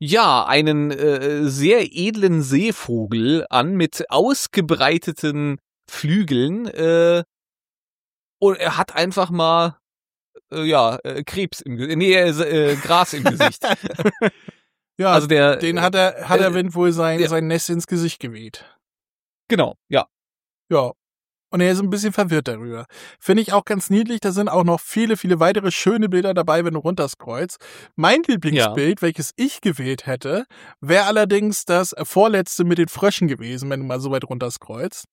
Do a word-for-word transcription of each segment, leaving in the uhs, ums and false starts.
ja, einen äh, sehr edlen Seevogel an mit ausgebreiteten Flügeln äh, und er hat einfach mal äh, ja äh, Krebs im Gesicht, nee, äh, Gras im Gesicht. Ja, also der, den hat er, hat äh, der Wind wohl sein, der, sein Nest ins Gesicht geweht. Genau, ja. Ja. Und er ist ein bisschen verwirrt darüber. Finde ich auch ganz niedlich. Da sind auch noch viele, viele weitere schöne Bilder dabei, wenn du runterscrollst. Mein Lieblingsbild, ja. welches ich gewählt hätte, wäre allerdings das vorletzte mit den Fröschen gewesen, wenn du mal so weit runterscrollst.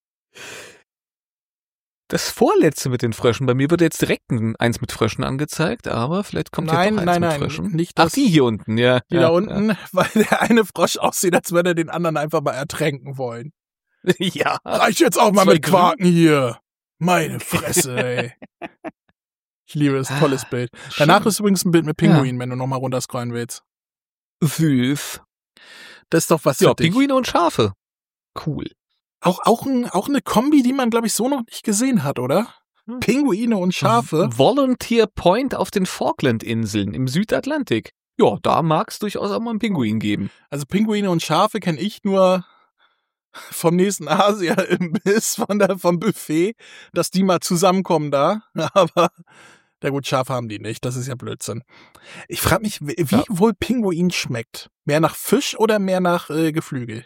Das vorletzte mit den Fröschen. Bei mir wird jetzt direkt ein, eins mit Fröschen angezeigt, aber vielleicht kommt nein, ja doch eins nein, mit nein, Fröschen. Nicht das, Ach, die hier unten, ja. Die ja, da unten, ja. weil der eine Frosch aussieht, als würde er den anderen einfach mal ertränken wollen. Ja. Reicht jetzt auch mal Zwei mit Quaken hier. Meine Fresse, ey. Ich liebe das, tolles Bild. Danach ist übrigens ein Bild mit Pinguinen, ja. wenn du nochmal runterscrollen willst. Süß. Das ist doch was ja, für dich. Pinguine und Schafe. Cool. Auch, auch, ein, auch eine Kombi, die man, glaube ich, so noch nicht gesehen hat, oder? Hm. Pinguine und Schafe. Volunteer Point auf den Falklandinseln im Südatlantik. Ja, da mag es durchaus auch mal einen Pinguin geben. Also Pinguine und Schafe kenne ich nur vom nächsten Asia-Imbiss, von der, vom Buffet, dass die mal zusammenkommen da. Aber, na gut, Schafe haben die nicht, das ist ja Blödsinn. Ich frage mich, wie ja. wohl Pinguin schmeckt. Mehr nach Fisch oder mehr nach äh, Geflügel?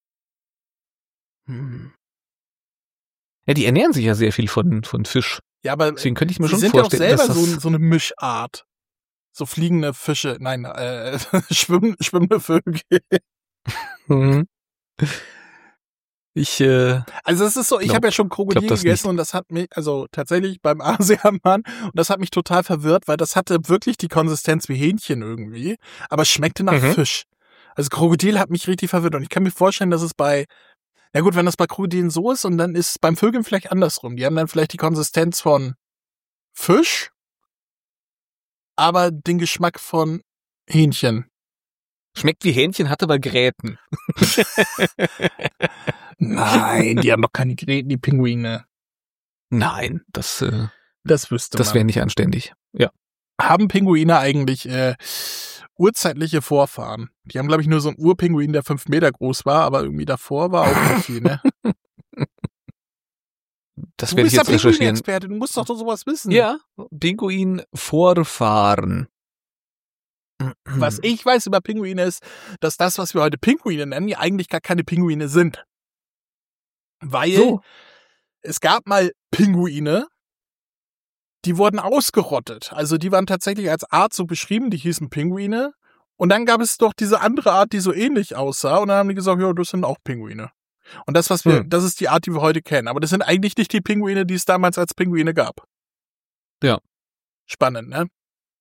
Hm. Ja, die ernähren sich ja sehr viel von, von Fisch. Ja, aber deswegen könnte ich mir sie schon sind vorstellen, ja auch selber dass das so, so eine Mischart. So fliegende Fische, nein, äh, schwimm, schwimmende Vögel. Mhm. Ich, äh, Also es ist so, ich habe ja schon Krokodil glaub, gegessen nicht. und das hat mich, also tatsächlich beim Asiamann, und das hat mich total verwirrt, weil das hatte wirklich die Konsistenz wie Hähnchen irgendwie, aber es schmeckte nach mhm. Fisch. Also Krokodil hat mich richtig verwirrt und ich kann mir vorstellen, dass es bei, na gut, wenn das bei Krokodilen so ist und dann ist es beim Vögeln vielleicht andersrum. Die haben dann vielleicht die Konsistenz von Fisch, aber den Geschmack von Hähnchen. Schmeckt wie Hähnchen, hat aber Gräten. Nein, die haben doch keine Gräten, die Pinguine. Nein, das, äh, das wüsste das wäre nicht anständig. Ja. Haben Pinguine eigentlich äh, urzeitliche Vorfahren? Die haben, glaube ich, nur so einen Urpinguin, der fünf Meter groß war, aber irgendwie davor war auch nicht viel, ne? Das du werde ich bist jetzt der recherchieren. Pinguin-Experte, du musst doch sowas wissen. Ja, Pinguin-Vorfahren. Was ich weiß über Pinguine ist, dass das, was wir heute Pinguine nennen, ja eigentlich gar keine Pinguine sind. Weil so. es gab mal Pinguine, die wurden ausgerottet. Also die waren tatsächlich als Art so beschrieben, die hießen Pinguine. Und dann gab es doch diese andere Art, die so ähnlich aussah. Und dann haben die gesagt, ja, das sind auch Pinguine. Und das, was wir, hm. das ist die Art, die wir heute kennen. Aber das sind eigentlich nicht die Pinguine, die es damals als Pinguine gab. Ja. Spannend, ne?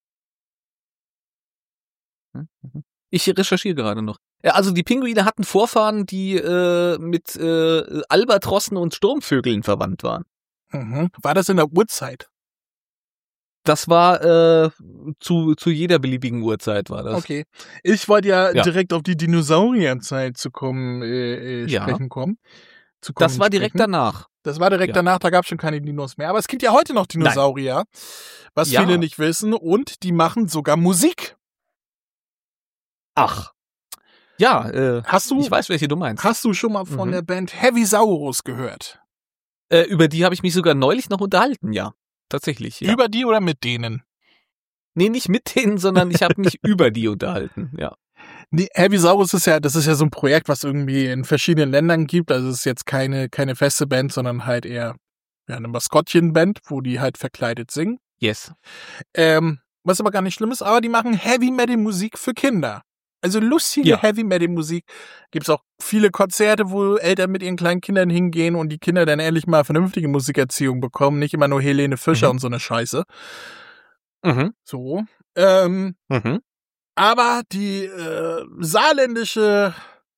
Ich recherchiere gerade noch. Ja, also die Pinguine hatten Vorfahren, die äh, mit äh, Albatrossen und Sturmvögeln verwandt waren. Mhm. War das in der Urzeit? Das war äh, zu zu jeder beliebigen Uhrzeit war das. Okay. Ich wollte ja, ja. direkt auf die Dinosaurierzeit zu kommen, äh, äh, sprechen ja. kommen. Zu kommen das war sprechen. direkt danach. Das war direkt ja. danach, da gab es schon keine Dinos mehr. Aber es gibt ja heute noch Dinosaurier, Nein. was ja. viele nicht wissen. Und die machen sogar Musik. Ach. Ja, äh, hast du, ich weiß, welche du meinst. Hast du schon mal von mhm. der Band Heavisaurus gehört? Äh, über die habe ich mich sogar neulich noch unterhalten, ja. Tatsächlich, ja. Über die oder mit denen? Nee, nicht mit denen, sondern ich habe mich über die unterhalten, ja. Nee, Heavisaurus ist ja, das ist ja so ein Projekt, was irgendwie in verschiedenen Ländern gibt. Also es ist jetzt keine, keine feste Band, sondern halt eher ja, eine Maskottchenband, wo die halt verkleidet singen. Yes. Ähm, was aber gar nicht schlimm ist, aber die machen Heavy-Metal-Musik für Kinder. Also lustige ja. Heavy-Metal-Musik. Gibt's auch viele Konzerte, wo Eltern mit ihren kleinen Kindern hingehen und die Kinder dann endlich mal vernünftige Musikerziehung bekommen. Nicht immer nur Helene Fischer mhm. und so eine Scheiße. Mhm. So. Ähm, mhm. Aber die äh, saarländische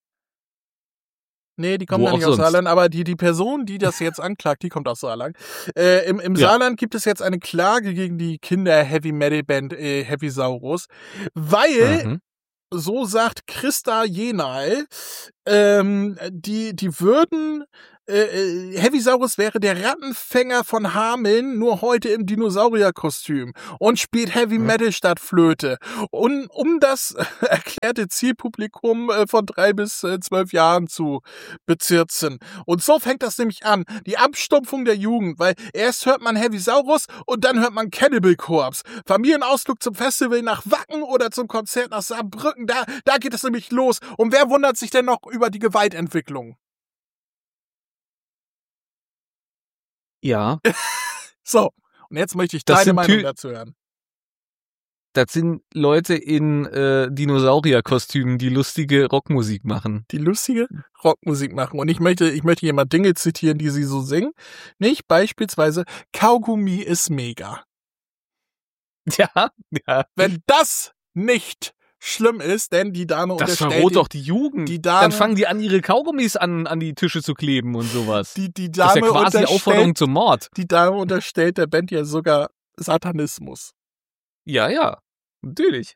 Nee, die kommt ja nicht aus Saarland, aber die, die Person, die das jetzt anklagt, die kommt aus Saarland. Äh, Im im ja. Saarland gibt es jetzt eine Klage gegen die Kinder-Heavy-Metal-Band äh, Heavisaurus, weil... Mhm. So sagt Christa Jenal, ähm, die, die würden äh, Heavisaurus wäre der Rattenfänger von Hameln, nur heute im Dinosaurierkostüm und spielt Heavy Metal statt Flöte. Und um das erklärte Zielpublikum äh, von drei bis äh, zwölf Jahren zu bezirzen. Und so fängt das nämlich an. Die Abstumpfung der Jugend, weil erst hört man Heavisaurus und dann hört man Cannibal Corpse. Familienausflug zum Festival nach Wacken oder zum Konzert nach Saarbrücken, da, da geht es nämlich los. Und wer wundert sich denn noch über die Gewaltentwicklung? Ja. So, und jetzt möchte ich Das deine sind Meinung Tü- dazu hören. Das sind Leute in äh, Dinosaurierkostümen, die lustige Rockmusik machen. Die lustige Rockmusik machen. Und ich möchte, ich möchte hier mal Dinge zitieren, die sie so singen. Nicht beispielsweise, Kaugummi ist mega. Ja, ja. Wenn das nicht schlimm ist, denn die Dame Das unterstellt... verroht doch die Jugend. Die Dame, Dann fangen die an, ihre Kaugummis an, an die Tische zu kleben und sowas. Die, die das Dame ist ja quasi unterstellt, Aufforderung zum Mord. Die Dame unterstellt der Band ja sogar Satanismus. Ja, ja, natürlich.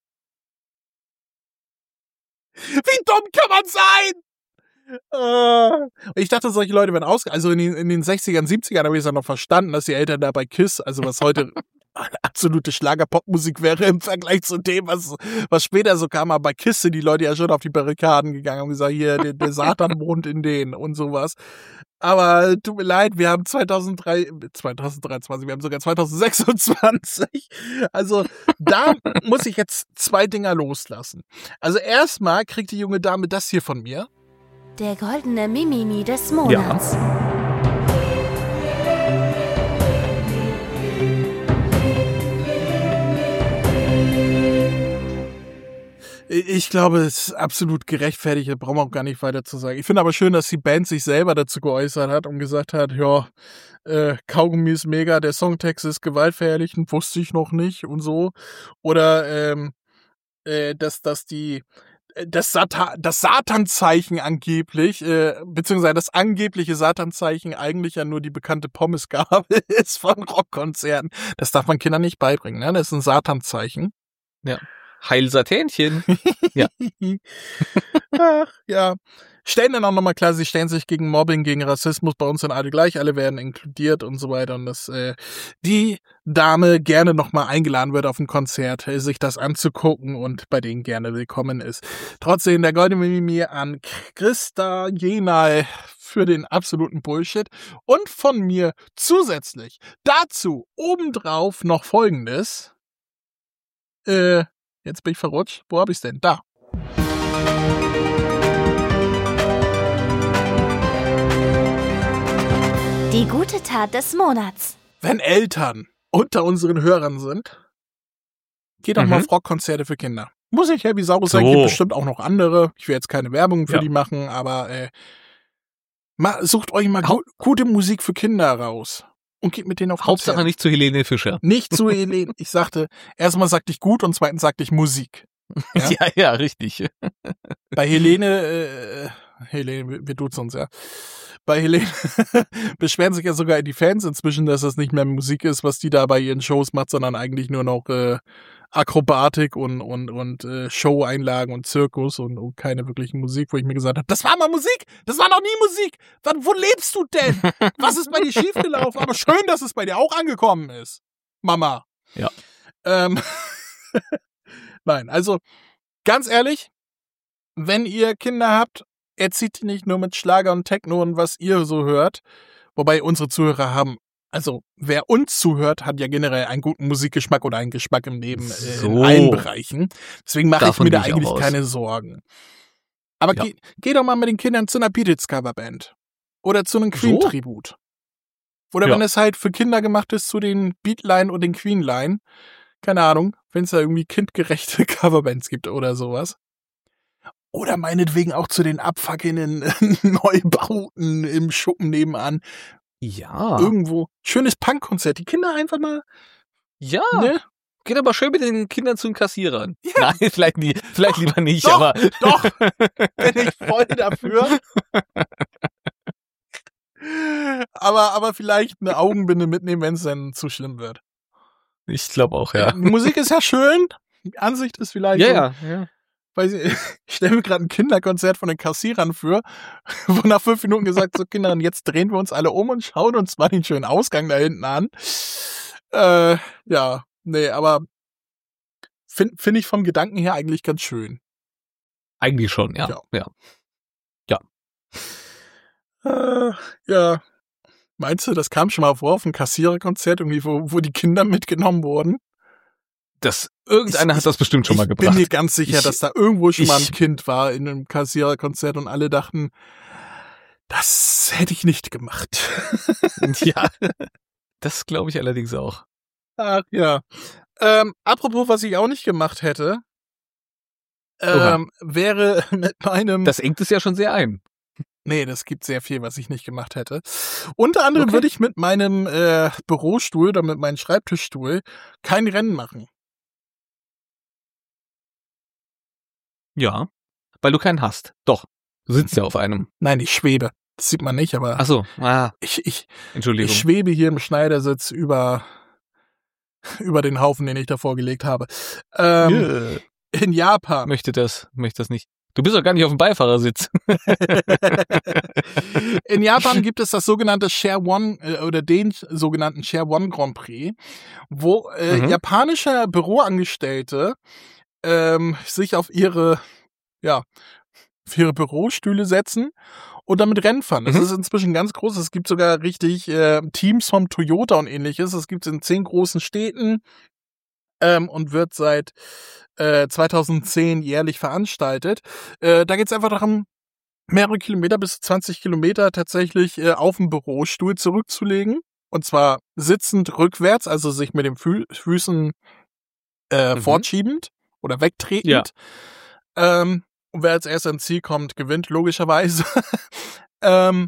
Wie dumm kann man sein? Uh, ich dachte, solche Leute werden ausge... Also in den, in den sechzigern, siebzigern habe ich es ja noch verstanden, dass die Eltern da bei KISS, also was heute absolute Schlager-Pop-Musik wäre im Vergleich zu dem, was, was später so kam. Aber bei KISS sind die Leute ja schon auf die Barrikaden gegangen und gesagt, hier, der, der Satan wohnt in denen und sowas. Aber tut mir leid, wir haben zweitausenddrei, zweitausenddreiundzwanzig, wir haben sogar zweitausendsechsundzwanzig. Also da muss ich jetzt zwei Dinger loslassen. Also erstmal kriegt die junge Dame das hier von mir. Der goldene Mimimi des Monats. Ja. Ich glaube, es ist absolut gerechtfertigt, da brauchen wir auch gar nicht weiter zu sagen. Ich finde aber schön, dass die Band sich selber dazu geäußert hat und gesagt hat, ja, äh, Kaugummi ist mega, der Songtext ist gewaltverherrlichend, wusste ich noch nicht und so. Oder ähm, äh, dass, dass die das, Satan, das Satanzeichen angeblich, äh, beziehungsweise das angebliche Satanzeichen eigentlich ja nur die bekannte Pommesgabel ist von Rockkonzerten. Das darf man Kindern nicht beibringen, ne? Das ist ein Satanzeichen. Ja. Heil Satänchen. Ja. Ach, ja. Stellen dann auch nochmal klar, sie stellen sich gegen Mobbing, gegen Rassismus. Bei uns sind alle gleich, alle werden inkludiert und so weiter. Und dass äh, die Dame gerne nochmal eingeladen wird auf ein Konzert, äh, sich das anzugucken und bei denen gerne willkommen ist. Trotzdem der goldene Mimimi an Christa Jenal für den absoluten Bullshit. Und von mir zusätzlich dazu obendrauf noch Folgendes. Äh, Jetzt bin ich verrutscht. Wo hab ich's denn? Da. Die gute Tat des Monats. Wenn Eltern unter unseren Hörern sind, geht doch Mhm. mal auf Rockkonzerte für Kinder. Muss nicht Heavisaurus So. sein, gibt bestimmt auch noch andere. Ich will jetzt keine Werbung für Ja. die machen, aber äh, mal, sucht euch mal Hau- gu gute Musik für Kinder raus. Und geht mit denen auf Hauptsache Konzerte. nicht zu Helene Fischer. Nicht zu Helene. Ich sagte, erstmal sagte ich gut und zweitens sagte ich Musik. Ja? Ja, ja, richtig. Bei Helene, äh, Helene, wir, wir duzen uns, ja. Bei Helene beschweren sich ja sogar die Fans inzwischen, dass das nicht mehr Musik ist, was die da bei ihren Shows macht, sondern eigentlich nur noch äh, Akrobatik und und und äh, Show-Einlagen und Zirkus und, und keine wirkliche Musik, wo ich mir gesagt habe, das war mal Musik, das war noch nie Musik. Wann, wo lebst du denn? Was ist bei dir schiefgelaufen? Aber schön, dass es bei dir auch angekommen ist, Mama. Ja. Ähm, Nein, also ganz ehrlich, wenn ihr Kinder habt, erzieht die nicht nur mit Schlager und Techno und was ihr so hört, wobei unsere Zuhörer haben, also wer uns zuhört, hat ja generell einen guten Musikgeschmack oder einen Geschmack im Leben äh, So. in allen Bereichen. Deswegen mache ich Davon mir da gehe ich auch eigentlich aus. keine Sorgen. Aber Ja. geh, geh doch mal mit den Kindern zu einer Beatles Coverband oder zu einem Queen So? Tribut. Oder Ja. wenn es halt für Kinder gemacht ist, zu den Beatline und den Queenline. Keine Ahnung, wenn es da irgendwie kindgerechte Coverbands gibt oder sowas. Oder meinetwegen auch zu den abfuckenden Neubauten im Schuppen nebenan. Ja. Irgendwo. Schönes Punkkonzert. Die Kinder einfach mal, Ja. ne? Geht aber schön mit den Kindern zu den Kassierern. Nein, vielleicht, nie, vielleicht lieber nicht, Doch, aber. doch. Bin ich voll dafür. aber, aber vielleicht eine Augenbinde mitnehmen, wenn es dann zu schlimm wird. Ich glaube auch, ja. Die Musik ist ja schön. Die Ansicht ist vielleicht Ja, so ja, ja. weiß ich, ich stelle mir gerade ein Kinderkonzert von den Kassierern für, wo nach fünf Minuten gesagt, so Kinder, jetzt drehen wir uns alle um und schauen uns mal den schönen Ausgang da hinten an. Äh, ja, nee, aber finde find ich vom Gedanken her eigentlich ganz schön. Eigentlich schon, ja. Ja. Ja. ja. Äh, ja. Meinst du, das kam schon mal vor auf einem Kassiererkonzert, irgendwie, wo, wo die Kinder mitgenommen wurden? Das, irgendeiner ich, hat das bestimmt schon mal gebracht. Ich bin mir ganz sicher, ich, dass da irgendwo schon ich, mal ein Kind war in einem Kassiererkonzert und alle dachten, das hätte ich nicht gemacht. Ja, das glaube ich allerdings auch. Ach ja. Ähm, apropos, was ich auch nicht gemacht hätte, ähm, wäre mit meinem... Das engt es ja schon sehr ein. Nee, das gibt sehr viel, was ich nicht gemacht hätte. Unter anderem Okay. würde ich mit meinem äh, Bürostuhl oder mit meinem Schreibtischstuhl kein Rennen machen. Ja, weil du keinen hast. Doch, du sitzt ja auf einem. Nein, ich schwebe. Das sieht man nicht, aber Ach so, ah, ich, ich, Entschuldigung. ich schwebe hier im Schneidersitz über, über den Haufen, den ich davor gelegt habe. Ähm, yeah. In Japan. Möchte das, möchte das nicht. Du bist doch gar nicht auf dem Beifahrersitz. In Japan gibt es das sogenannte Share One äh, oder den sogenannten Share One Grand Prix, wo äh, Mhm. japanische Büroangestellte ähm, sich auf ihre, ja, auf ihre Bürostühle setzen und damit Rennen fahren. Das Mhm. ist inzwischen ganz groß. Es gibt sogar richtig äh, Teams vom Toyota und ähnliches. Es gibt es in zehn großen Städten ähm, und wird seit äh, zweitausendzehn jährlich veranstaltet. Äh, da geht es einfach darum, mehrere Kilometer bis zwanzig Kilometer tatsächlich äh, auf dem Bürostuhl zurückzulegen. Und zwar sitzend rückwärts, also sich mit den Fü- Füßen äh, Mhm. fortschiebend oder wegtretend. Ja. Ähm, und wer als erster ins Ziel kommt, gewinnt logischerweise. ähm,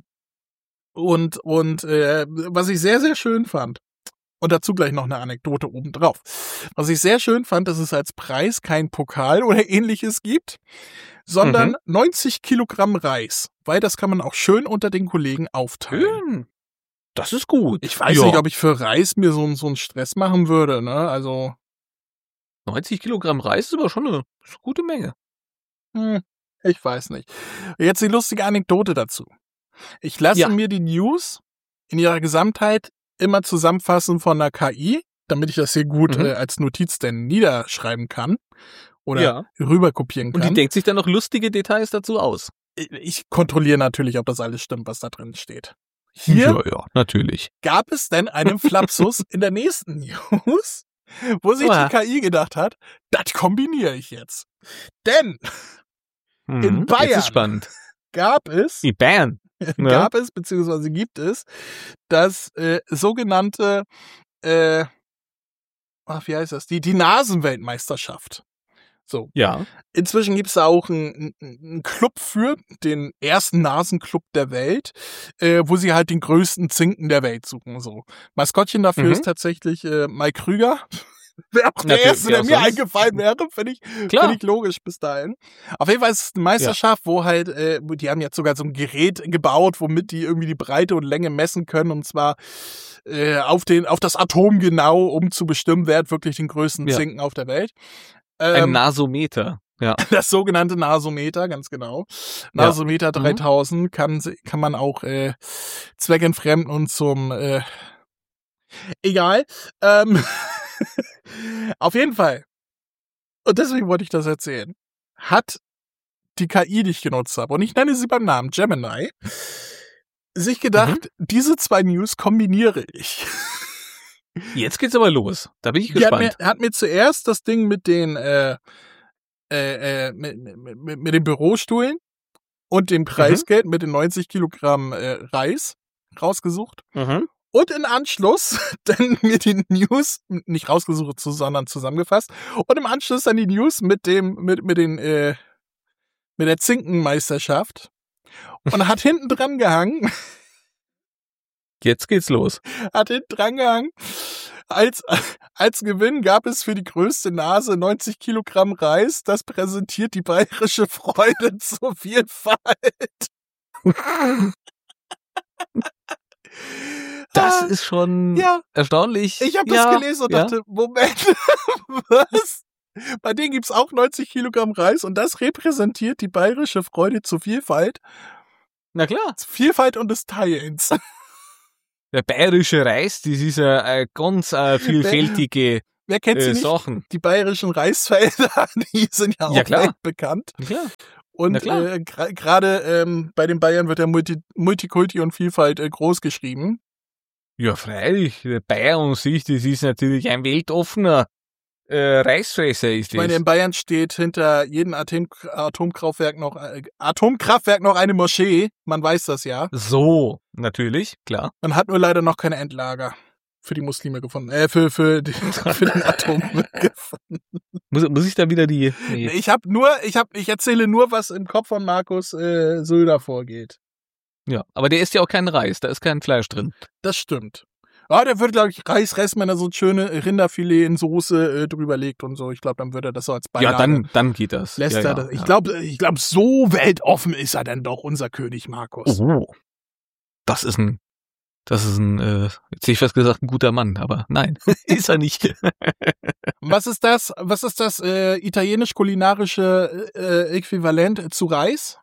und und äh, was ich sehr, sehr schön fand, und dazu gleich noch eine Anekdote obendrauf. Was ich sehr schön fand, dass es als Preis kein Pokal oder ähnliches gibt, sondern Mhm. neunzig Kilogramm Reis. Weil das kann man auch schön unter den Kollegen aufteilen. Schön. Das ist gut. Ich weiß Ja. nicht, ob ich für Reis mir so, so einen Stress machen würde, ne? Also, neunzig Kilogramm Reis ist aber schon eine, ist eine gute Menge. hm, ich weiß nicht. Jetzt die lustige Anekdote dazu. Ich lasse Ja. mir die News in ihrer Gesamtheit immer zusammenfassen von einer K I, damit ich das hier gut Mhm. äh, als Notiz denn niederschreiben kann oder Ja. rüberkopieren Und kann. die denkt sich dann noch lustige Details dazu aus. Ich kontrolliere natürlich, ob das alles stimmt, was da drin steht. Hier Ja, ja, natürlich. gab es denn einen Flapsus in der nächsten News, wo sich Oha. die K I gedacht hat, das kombiniere ich jetzt. Denn Mhm. In Jetzt Bayern. ist spannend. gab es, Die Band. Ne? gab es, beziehungsweise gibt es, das äh, sogenannte, äh, ach, wie heißt das? Die, die Nasenweltmeisterschaft. So. Ja. Inzwischen gibt es da auch einen, einen Club für, den ersten Nasenclub der Welt, äh, wo sie halt den größten Zinken der Welt suchen. So. Maskottchen dafür Mhm. ist tatsächlich äh, Mike Krüger. Wäre auch der Natürlich, Erste, der ja, mir sonst- eingefallen wäre, finde ich, Klar. find ich logisch bis dahin. Auf jeden Fall ist es eine Meisterschaft, wo halt, äh, die haben jetzt sogar so ein Gerät gebaut, womit die irgendwie die Breite und Länge messen können, und zwar äh, auf, den, auf das Atom genau, um zu bestimmen, wer hat wirklich den größten Ja. Zinken auf der Welt. Ein Ähm, Nasometer. Ja. das sogenannte Nasometer, ganz genau. Nasometer Mhm. dreitausend kann, kann man auch äh, zweckentfremden und zum äh, egal. Ähm, auf jeden Fall. Und deswegen wollte ich das erzählen. Hat die K I, die ich genutzt habe, und ich nenne sie beim Namen Gemini, sich gedacht, diese zwei News kombiniere ich. Jetzt geht's aber los. Da bin ich Die hat mir, gespannt. hat mir zuerst das Ding mit den äh, äh, äh, mit, mit, mit, mit den Bürostuhlen und dem Preisgeld mit den neunzig Kilogramm äh, Reis rausgesucht. Mhm. Und in Anschluss dann mir die News, nicht rausgesucht, sondern zusammengefasst, und im Anschluss dann die News mit dem, mit, mit den, äh, mit der Zinkenmeisterschaft. Und hat hinten dran gehangen, Jetzt geht's los. hat hinten dran gehangen, als, als Gewinn gab es für die größte Nase neunzig Kilogramm Reis. Das präsentiert die bayerische Freude zur Vielfalt. Das Ah, ist schon ja, erstaunlich. ich habe ja, das gelesen und ja. dachte, Moment, was? Bei denen gibt's auch neunzig Kilogramm Reis und das repräsentiert die bayerische Freude zur Vielfalt. Na klar. Vielfalt und des Teilens. Der bayerische Reis, das ist ja eine ganz äh, vielfältige Wer kennt sie äh, nicht? Sachen. Die bayerischen Reisfelder, die sind ja auch Ja, klar. bekannt. Ja. Und äh, gerade ähm, bei den Bayern wird ja Multi- Multikulti und Vielfalt äh, groß geschrieben. Ja, freilich. Der Bayer an sich, das ist natürlich ein weltoffener äh, Reisfresser, ist Ich meine, das. in Bayern steht hinter jedem Atom- Atomkraftwerk noch äh, Atomkraftwerk noch eine Moschee. Man weiß das ja. So, natürlich, klar. Man hat nur leider noch keine Endlager für die Muslime gefunden. Äh, für, für, die, für den Atommüll gefunden. Muss, muss ich da wieder die... Nee. Ich habe nur, ich habe, ich erzähle nur, was im Kopf von Markus äh, Söder vorgeht. Ja, aber der isst ja auch keinen Reis, da ist kein Fleisch drin. Das stimmt. Ja, der würde, glaube ich, Reis essen, wenn er so ein schöne Rinderfilet in Soße äh, drüber legt und so. Ich glaube, dann würde er das so als Beilage. Ja, dann, dann geht das. Lässt ja, er ja, das. Ich ja. glaube, ich glaube, so weltoffen ist er denn doch, unser König Markus. Oh, das ist ein, das ist ein, äh, jetzt hätte ich fast gesagt, ein guter Mann, aber nein, ist er nicht. Was ist das? Was ist das äh, italienisch-kulinarische äh, Äquivalent zu Reis?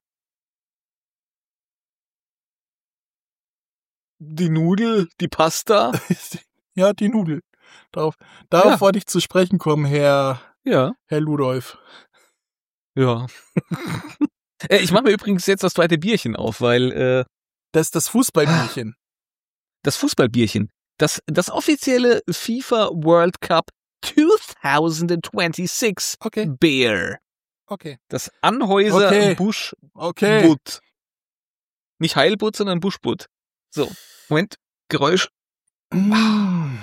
Die Nudel, die Pasta. Ja, die Nudel. Darauf, darauf Ja. wollte ich zu sprechen kommen, Herr, Ja, Herr Ludolf. ja. Äh, ich mache mir übrigens jetzt das zweite Bierchen auf, weil äh, Das ist das Fußballbierchen. das Fußballbierchen, das, das offizielle FIFA World Cup zwanzig sechsundzwanzig Okay, Beer. okay, Das Anhäuser Okay. Busch okay. Butt. Nicht Heilbutt, sondern Buschbutt. So, Moment, Geräusch. Mm,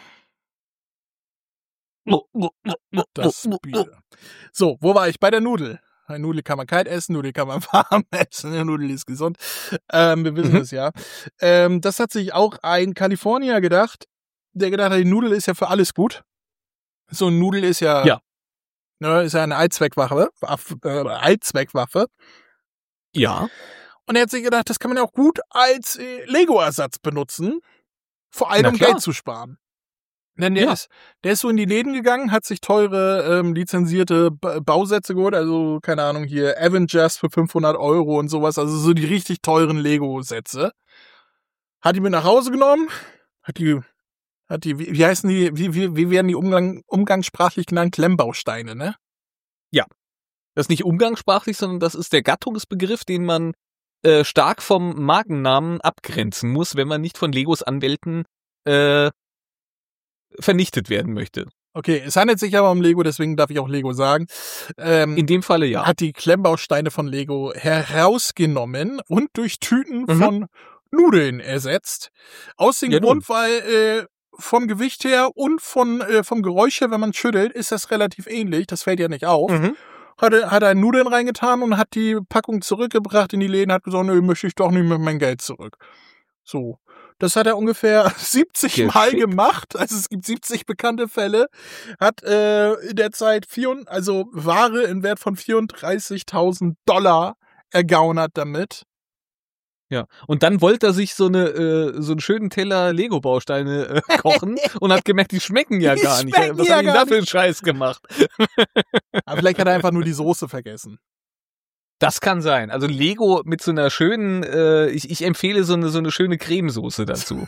Das Bier. So, wo war ich? Bei der Nudel. Eine Nudel kann man kalt essen, Nudel kann man warm essen, eine Nudel ist gesund. Ähm, wir wissen Mhm. es ja. Ähm, das hat sich auch ein Kalifornier gedacht, der gedacht hat, die Nudel ist ja für alles gut. So eine Nudel ist ja, Ja. Ne, ist ja eine Allzweckwaffe, Waff- äh, Allzweckwaffe. Ja. Und er hat sich gedacht, das kann man ja auch gut als äh, Lego-Ersatz benutzen. Vor allem, Na um klar. Geld zu sparen. Denn der, Ja. ist, der ist so in die Läden gegangen, hat sich teure ähm, lizenzierte ba Bausätze geholt, also keine Ahnung, hier Avengers für fünfhundert Euro und sowas, also so die richtig teuren Lego-Sätze. Hat die mit nach Hause genommen, hat die, hat die, wie, wie heißen die, wie, wie, wie werden die Umgang, umgangssprachlich genannt? Klemmbausteine, ne? Das ist nicht umgangssprachlich, sondern das ist der Gattungsbegriff, den man äh, stark vom Markennamen abgrenzen muss, wenn man nicht von Legos Anwälten äh, vernichtet werden möchte. Okay, es handelt sich aber um Lego, deswegen darf ich auch Lego sagen. Ähm, In dem Falle ja. hat die Klemmbausteine von Lego herausgenommen und durch Tüten Mhm. von Nudeln ersetzt. Aus dem Ja, nun. Grund, weil äh, vom Gewicht her und von, äh, vom Geräusch her, wenn man schüttelt, ist das relativ ähnlich. Das fällt ja nicht auf. Mhm. Hat, er- hat er Nudeln reingetan und hat die Packung zurückgebracht in die Läden, hat gesagt, nö, möchte ich doch nicht mit mein Geld zurück. So. Das hat er ungefähr siebzig Mal Geschickt. gemacht. Also es gibt siebzig bekannte Fälle. Hat äh, in der Zeit vier, also Ware im Wert von vierunddreißigtausend Dollar ergaunert damit. Ja. Und dann wollte er sich so eine äh, so einen schönen Teller Lego-Bausteine äh, kochen und hat gemerkt, die schmecken ja Die gar nicht. schmecken Was ja hat ihn gar da für einen Scheiß gemacht? Aber vielleicht hat er einfach nur die Soße vergessen. Das kann sein. Also Lego mit so einer schönen, äh, ich, ich empfehle so eine so eine schöne Cremesoße dazu.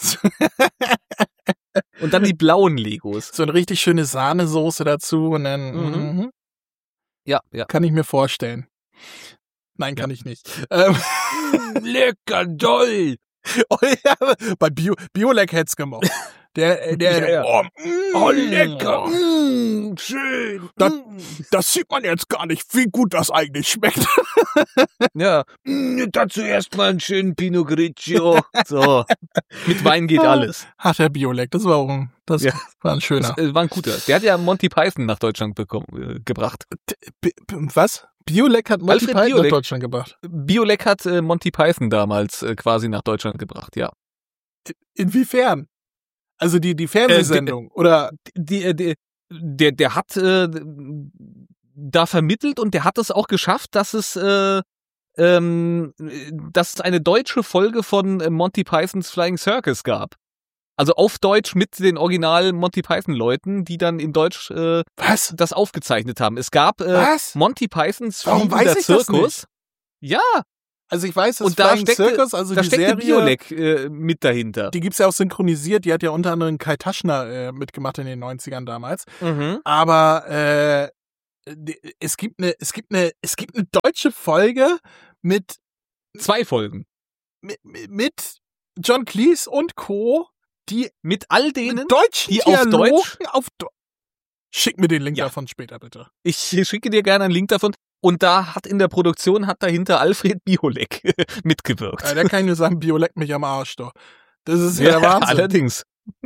Und dann die blauen Legos. So eine richtig schöne Sahnesoße dazu und dann Mhm. mhm. Ja, ja. Kann ich mir vorstellen. Nein, kann ich nicht. Ähm, Lecker doll. oh, ja, bei Bio, Biolek hätt's gemocht. Der, äh, der, Ja, ja. Oh, mm, Oh, lecker. oh, Mm, schön. Das- Mm. Das sieht man jetzt gar nicht, wie gut das eigentlich schmeckt. Ja. Mm, dazu erstmal einen schönen Pinot Grigio. So. Mit Wein geht alles. Hat der Biolek, das war auch ein, das Ja. war ein schöner. Das äh, war ein guter. Der hat ja Monty Python nach Deutschland bekommen, äh, gebracht. B B was? Biolek hat Monty Alfred Python nach Biolek. Deutschland gebracht. Biolek hat äh, Monty Python damals äh, quasi nach Deutschland gebracht, ja. Inwiefern? Also die, die Fernsehsendung, oder? Die, äh, die, der, der hat äh, da vermittelt und der hat es auch geschafft, dass es äh, ähm, dass es eine deutsche Folge von äh, Monty Pythons Flying Circus gab. Also auf Deutsch mit den original Monty Python-Leuten, die dann in Deutsch äh, Was? das aufgezeichnet haben. Es gab äh, Was? Monty Pythons Warum fliegender weiß ich das Zirkus. Ja, Also ich weiß, dass und da Flying steckte, Circus, also da die steckte Serie, Biolek äh, mit dahinter. die gibt's ja auch synchronisiert. Die hat ja unter anderem Kai Taschner äh, mitgemacht in den neunzigern damals. Mhm. Aber äh, die, es gibt eine, es gibt eine, es gibt eine deutsche Folge mit Zwei Folgen. mit, mit John Cleese und Co. Die Mit all denen, mit deutschen die auf Dialogen Deutsch- auf Do- Schick mir den Link Ja. davon später, bitte. ich schicke dir gerne einen Link davon. Und da hat in der Produktion hat dahinter Alfred Biolek mitgewirkt. Ja, der kann nur sagen, Bio leckt mich am Arsch, doch. Das ist ja, der Wahnsinn. allerdings.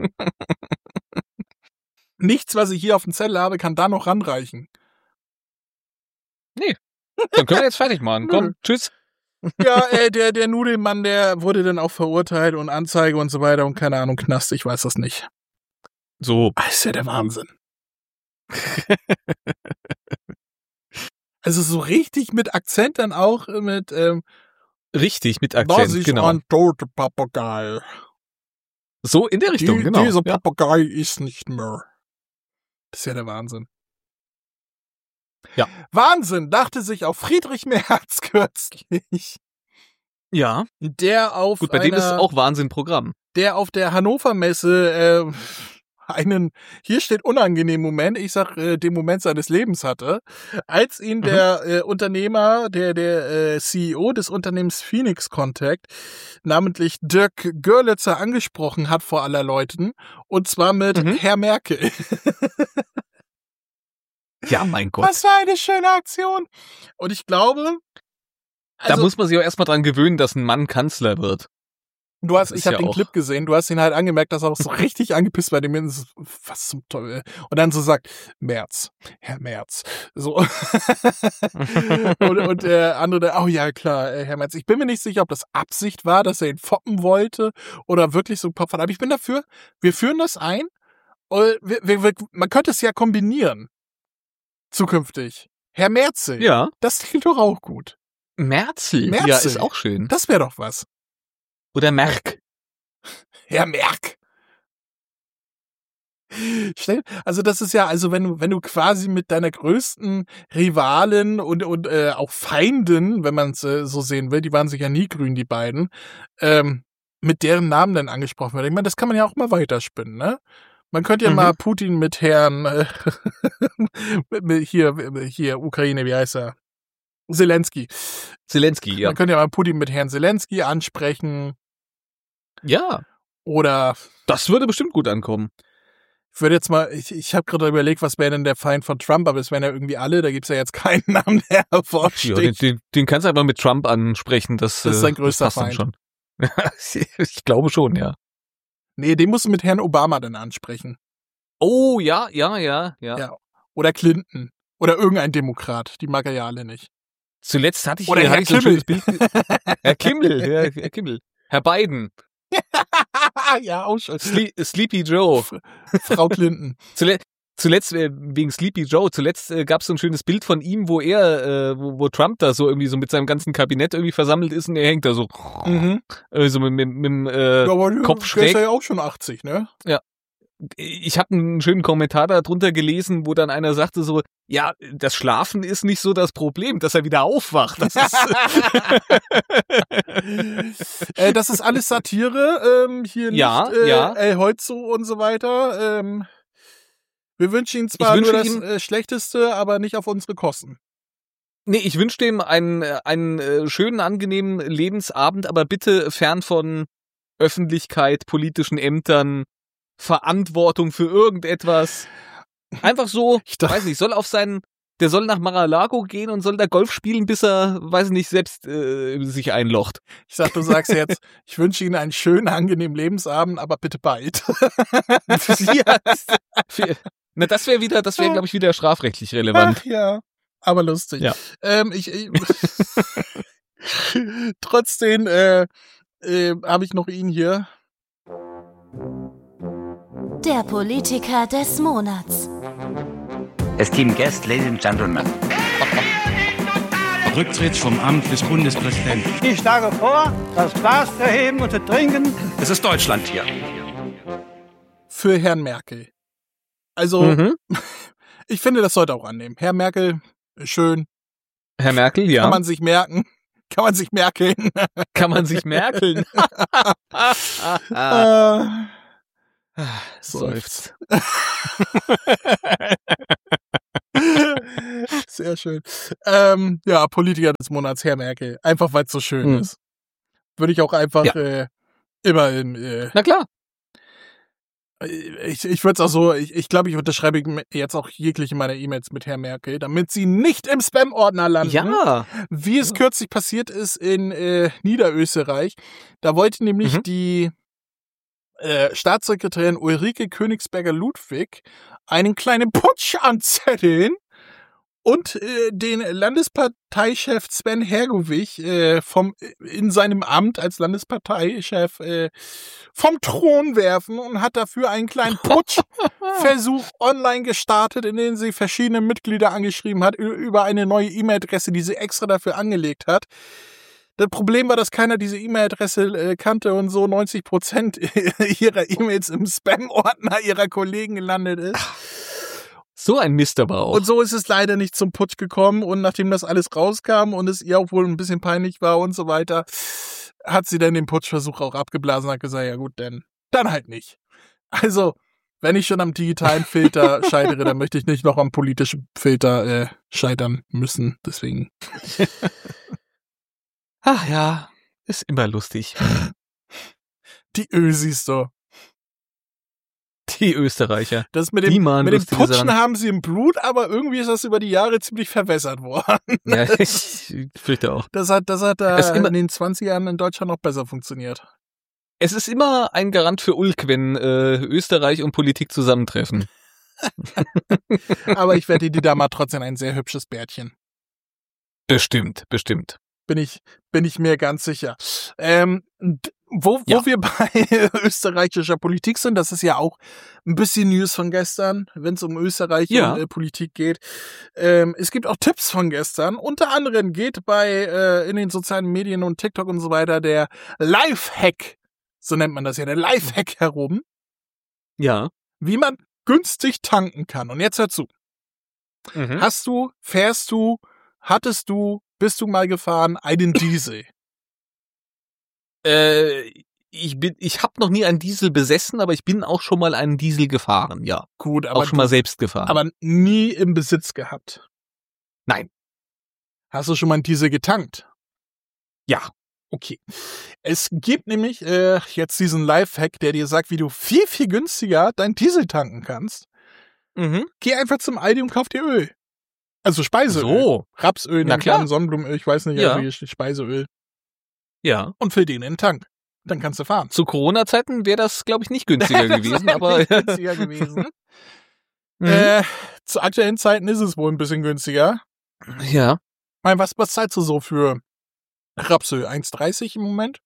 Nichts, was ich hier auf dem Zettel habe, kann da noch ranreichen. Dann können wir jetzt fertig machen. Nö. Komm, tschüss. Ja, äh, der, der Nudelmann, der wurde dann auch verurteilt und Anzeige und so weiter und keine Ahnung, Knast, ich weiß das nicht. So. Das ist ja der Wahnsinn. Also so richtig mit Akzent dann auch mit ähm, Richtig, mit das Akzent, ist genau. ein toter Papagei. So in der Richtung, Die, genau. Dieser Ja. Papagei ist nicht mehr. Das ist ja der Wahnsinn. Ja. Wahnsinn, dachte sich auch Friedrich Merz kürzlich. ja, Der auf gut, bei dem ist einer, auch Wahnsinn-Programm. der auf der Hannover Messe äh, einen, hier steht unangenehmen Moment, ich sag äh, den Moment seines Lebens hatte, als ihn Mhm. der äh, Unternehmer, der der äh, C E O des Unternehmens Phoenix Contact, namentlich Dirk Görlitzer, angesprochen hat vor aller Leuten, und zwar mit Mhm. Herr Merkel. Ja, mein Gott. Was für eine schöne Aktion. Und ich glaube, da also, muss man sich auch erstmal dran gewöhnen, dass ein Mann Kanzler wird. du hast, das ich ist habe ja den auch- Clip gesehen, du hast ihn halt angemerkt, dass er auch so richtig angepisst bei dem ist. Was zum Teufel. Und dann so sagt, Merz, Herr Merz. So. und, und der andere, oh ja, klar, äh, Herr Merz. Ich bin mir nicht sicher, ob das Absicht war, dass er ihn foppen wollte oder wirklich so ein Pop. Aber ich bin dafür, wir führen das ein. Und wir, wir, wir, man könnte es ja kombinieren. Zukünftig. Herr Merzel. Ja. Das klingt doch auch gut. Merzel. Merzel. Ja, ist auch schön. Das wäre doch was. Oder Merk. Herr Merk. Stell, also das ist ja, also wenn du, wenn du quasi mit deiner größten Rivalin und, und äh, auch Feindin, wenn man es äh, so sehen will, die waren sich ja nie grün, die beiden, ähm, mit deren Namen dann angesprochen wird. Ich meine, das kann man ja auch mal weiterspinnen, ne? Man könnte ja Mhm. mal Putin mit Herrn äh, mit, mit hier, hier, Ukraine, wie heißt er? Zelensky. Zelensky, ja. Man könnte ja mal Putin mit Herrn Zelensky ansprechen Ja, oder das würde bestimmt gut ankommen. ich würde jetzt mal, ich, ich habe gerade überlegt, was wäre denn der Feind von Trump, aber es wären ja irgendwie alle, da gibt's ja jetzt keinen Namen, der Ja, den, hervorsticht. den, den kannst du einfach mit Trump ansprechen. Das, Das ist äh, sein größter das passt dann Feind. schon. Ich glaube schon, ja. Nee, den musst du mit Herrn Obama dann ansprechen. Oh, ja, ja, ja, ja. Ja. Oder Clinton. Oder irgendein Demokrat. Die mag er ja alle nicht. Zuletzt hatte ich Oder hier Herr hatte ich so ein Kimmel. schönes Bild. Herr Kimmel, Herr, Herr Kimmel. Herr Biden. Ja, auch schon. Sle Sleepy Joe. Frau Clinton. Zule zuletzt, äh, wegen Sleepy Joe, zuletzt äh, gab es so ein schönes Bild von ihm, wo er, äh, wo, wo Trump da so irgendwie so mit seinem ganzen Kabinett irgendwie versammelt ist und er hängt da so, Mhm. äh, so mit, mit, mit dem äh, Ja, aber Kopf der schräg. ist ja auch schon achtzig, ne? Ich habe einen schönen Kommentar darunter gelesen, wo dann einer sagte so, ja, das Schlafen ist nicht so das Problem, dass er wieder aufwacht. Das ist, äh, das ist alles Satire. Ähm, hier nicht Ja, äh, ja. El Holzo und so weiter. Ähm, wir wünschen Ihnen zwar Ich nur wünsche das ihm- äh, Schlechteste, aber nicht auf unsere Kosten. nee, ich wünsche dem einen, äh, einen äh, schönen, angenehmen Lebensabend, aber bitte fern von Öffentlichkeit, politischen Ämtern, Verantwortung für irgendetwas. Einfach so, Ich dachte- weiß nicht, soll auf seinen, der soll nach Mar-a-Lago gehen und soll da Golf spielen, bis er, weiß nicht, selbst äh, sich einlocht. Ich sag, du sagst jetzt, ich wünsche Ihnen einen schönen, angenehmen Lebensabend, aber bitte bald. Ja, für, na, das wäre wieder, das wäre, glaube ich, wieder strafrechtlich relevant. Ach ja, aber lustig. Ja. Ähm, ich, ich Trotzdem äh, äh, habe ich noch ihn hier. Der Politiker des Monats. Esteemed guests, ladies and gentlemen. Rücktritt vom Amt des Bundespräsidenten. Ich schlage vor, das Glas zu heben und zu trinken. Es ist Deutschland hier. für Herrn Merkel. Also, Mhm. ich finde, das sollte auch annehmen. Herr Merkel, schön. Herr Merkel, ja. Kann man sich merken. Kann man sich merken. Kann man sich merkeln. äh, Seufzt. Sehr schön. Ähm, ja, Politiker des Monats, Herr Merkel. Einfach, weil es so schön Hm. ist. Würde ich auch einfach Ja. äh, immer im... Äh, Na klar. ich ich würde es auch so, ich, ich glaube, ich unterschreibe jetzt auch jegliche meiner E-Mails mit Herr Merkel, damit sie nicht im Spam-Ordner landen. Ja. Wie es kürzlich passiert ist in äh, Niederösterreich. Da wollte nämlich Mhm. die äh, Staatssekretärin Ulrike Königsberger-Ludwig einen kleinen Putsch anzetteln und äh, den Landesparteichef Sven Hergovich äh, vom in seinem Amt als Landesparteichef äh, vom Thron werfen und hat dafür einen kleinen Putschversuch online gestartet, in dem sie verschiedene Mitglieder angeschrieben hat ü- über eine neue E-Mail-Adresse, die sie extra dafür angelegt hat. Das Problem war, dass keiner diese E-Mail-Adresse äh, kannte und so neunzig Prozent ihrer E-Mails im Spam-Ordner ihrer Kollegen gelandet ist. So ein Mist aber auch. Und so ist es leider nicht zum Putsch gekommen. Und nachdem das alles rauskam und es ihr auch wohl ein bisschen peinlich war und so weiter, hat sie dann den Putschversuch auch abgeblasen und hat gesagt, ja gut, dann, dann halt nicht. Also, wenn ich schon am digitalen Filter scheitere, dann möchte ich nicht noch am politischen Filter äh, scheitern müssen. Deswegen. Ach ja, ist immer lustig. Die Ösis so. Die Österreicher. Das mit Die dem, machen mit dem lustige Putschen Sachen. haben sie im Blut, aber irgendwie ist das über die Jahre ziemlich verwässert worden. Ja, ich fürchte auch. Das hat, das hat Es äh, immer- in den zwanziger Jahren in Deutschland noch besser funktioniert. Es ist immer ein Garant für Ulk, wenn äh, Österreich und Politik zusammentreffen. Aber ich wette, die Dame hat trotzdem ein sehr hübsches Bärtchen. Bestimmt, bestimmt. Bin ich, bin ich mir ganz sicher. Ähm, d- wo, wo Ja. wir bei österreichischer Politik sind, das ist ja auch ein bisschen News von gestern, wenn es um Österreich Ja. und äh, Politik geht. Ähm, es gibt auch Tipps von gestern. Unter anderem geht bei äh, in den sozialen Medien und TikTok und so weiter der Lifehack, so nennt man das ja, der Lifehack herum, Ja. wie man günstig tanken kann. Und jetzt hör zu. Mhm. Hast du, fährst du, hattest du, bist du mal gefahren, einen Diesel? Äh, ich bin, ich habe noch nie einen Diesel besessen, aber ich bin auch schon mal einen Diesel gefahren, ja. Gut, aber, Auch schon mal du, selbst gefahren. aber nie im Besitz gehabt. Nein. Hast du schon mal einen Diesel getankt? Ja. Okay. Es gibt nämlich äh, jetzt diesen Lifehack, der dir sagt, wie du viel, viel günstiger deinen Diesel tanken kannst. Mhm. Geh einfach zum Aldi und kauf dir Öl. Also Speiseöl. So. Rapsöl, Na nehmen klar. kann, Sonnenblumenöl, ich weiß nicht, Ja. also hier steht Speiseöl. Ja. Und füll den in den Tank. Dann kannst du fahren. Zu Corona-Zeiten wäre das, glaube ich, nicht günstiger Das gewesen, wäre aber nicht günstiger gewesen. Mhm. Äh, zu aktuellen Zeiten ist es wohl ein bisschen günstiger. ja. Ich meine, was, was zahlst du so für Rapsöl? eins dreißig im Moment?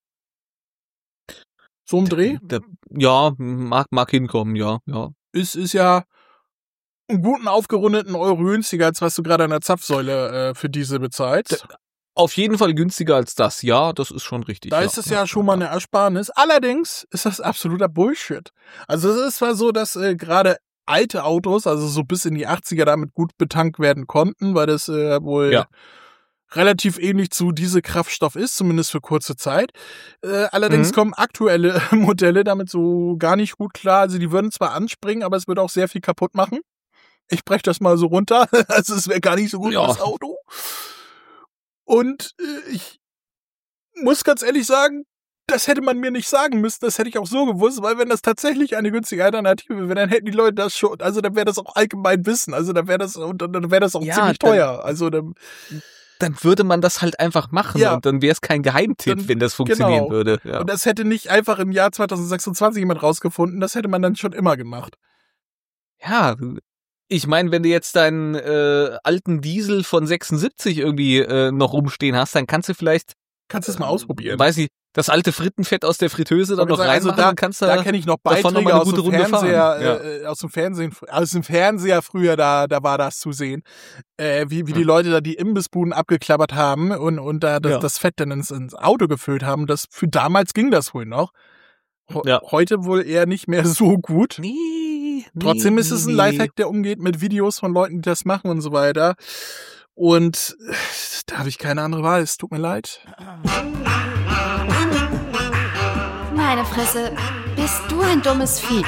So ein Dreh? Da, ja, mag, mag hinkommen, ja, ja. Ist, ist ja einen guten aufgerundeten Euro günstiger, als was du gerade an der Zapfsäule äh, für Diesel bezahlst. Auf jeden Fall günstiger als das, ja, das ist schon richtig. Da ja. ist es ja schon mal eine Ersparnis. Allerdings ist das absoluter Bullshit. Also es ist zwar so, dass äh, gerade alte Autos, also so bis in die achtziger, damit gut betankt werden konnten, weil das äh, wohl Ja. relativ ähnlich zu Dieselkraftstoff ist, zumindest für kurze Zeit. Äh, allerdings Mhm. kommen aktuelle Modelle damit so gar nicht gut klar. Also die würden zwar anspringen, aber es würde auch sehr viel kaputt machen. Ich breche das mal so runter. Also es wäre gar nicht so gut Ja. fürs Auto. Und äh, ich muss ganz ehrlich sagen, das hätte man mir nicht sagen müssen, das hätte ich auch so gewusst, weil wenn das tatsächlich eine günstige Alternative wäre, dann hätten die Leute das schon, also dann wäre das auch allgemein Wissen, also dann wäre das, und dann wäre das auch Ja, ziemlich dann- teuer, also dann, Dann würde man das halt einfach machen Ja. und dann wäre es kein Geheimtipp, Dann- wenn das funktionieren genau. würde. Ja. und das hätte nicht einfach im Jahr zwanzig sechsundzwanzig jemand rausgefunden, das hätte man dann schon immer gemacht. ja, ich meine, wenn du jetzt deinen äh, alten Diesel von sechsundsiebzig irgendwie äh, noch rumstehen hast, dann kannst du vielleicht, Kannst du es mal ausprobieren. weiß ich, das alte Frittenfett aus der Fritteuse dann Wollte noch sagen, also reinmachen da- und kannst Da da, kenne ich noch davon noch Beiträge mal eine aus dem gute Runde fahren. Fernseher, Ja. äh, aus dem Fernsehen, aus dem Fernseher früher, da, da war das zu sehen, äh, wie, wie die Hm. Leute da die Imbissbuden abgeklappert haben und, und da das, Ja. das Fett dann ins, ins Auto gefüllt haben. Das, für damals ging das wohl noch. Ja. Heute wohl eher nicht mehr so gut. Nee, Trotzdem nee, ist es ein nee. Lifehack, der umgeht mit Videos von Leuten, die das machen und so weiter. Und äh, da habe ich keine andere Wahl. Es tut mir leid. Meine Fresse, bist du ein dummes Viech.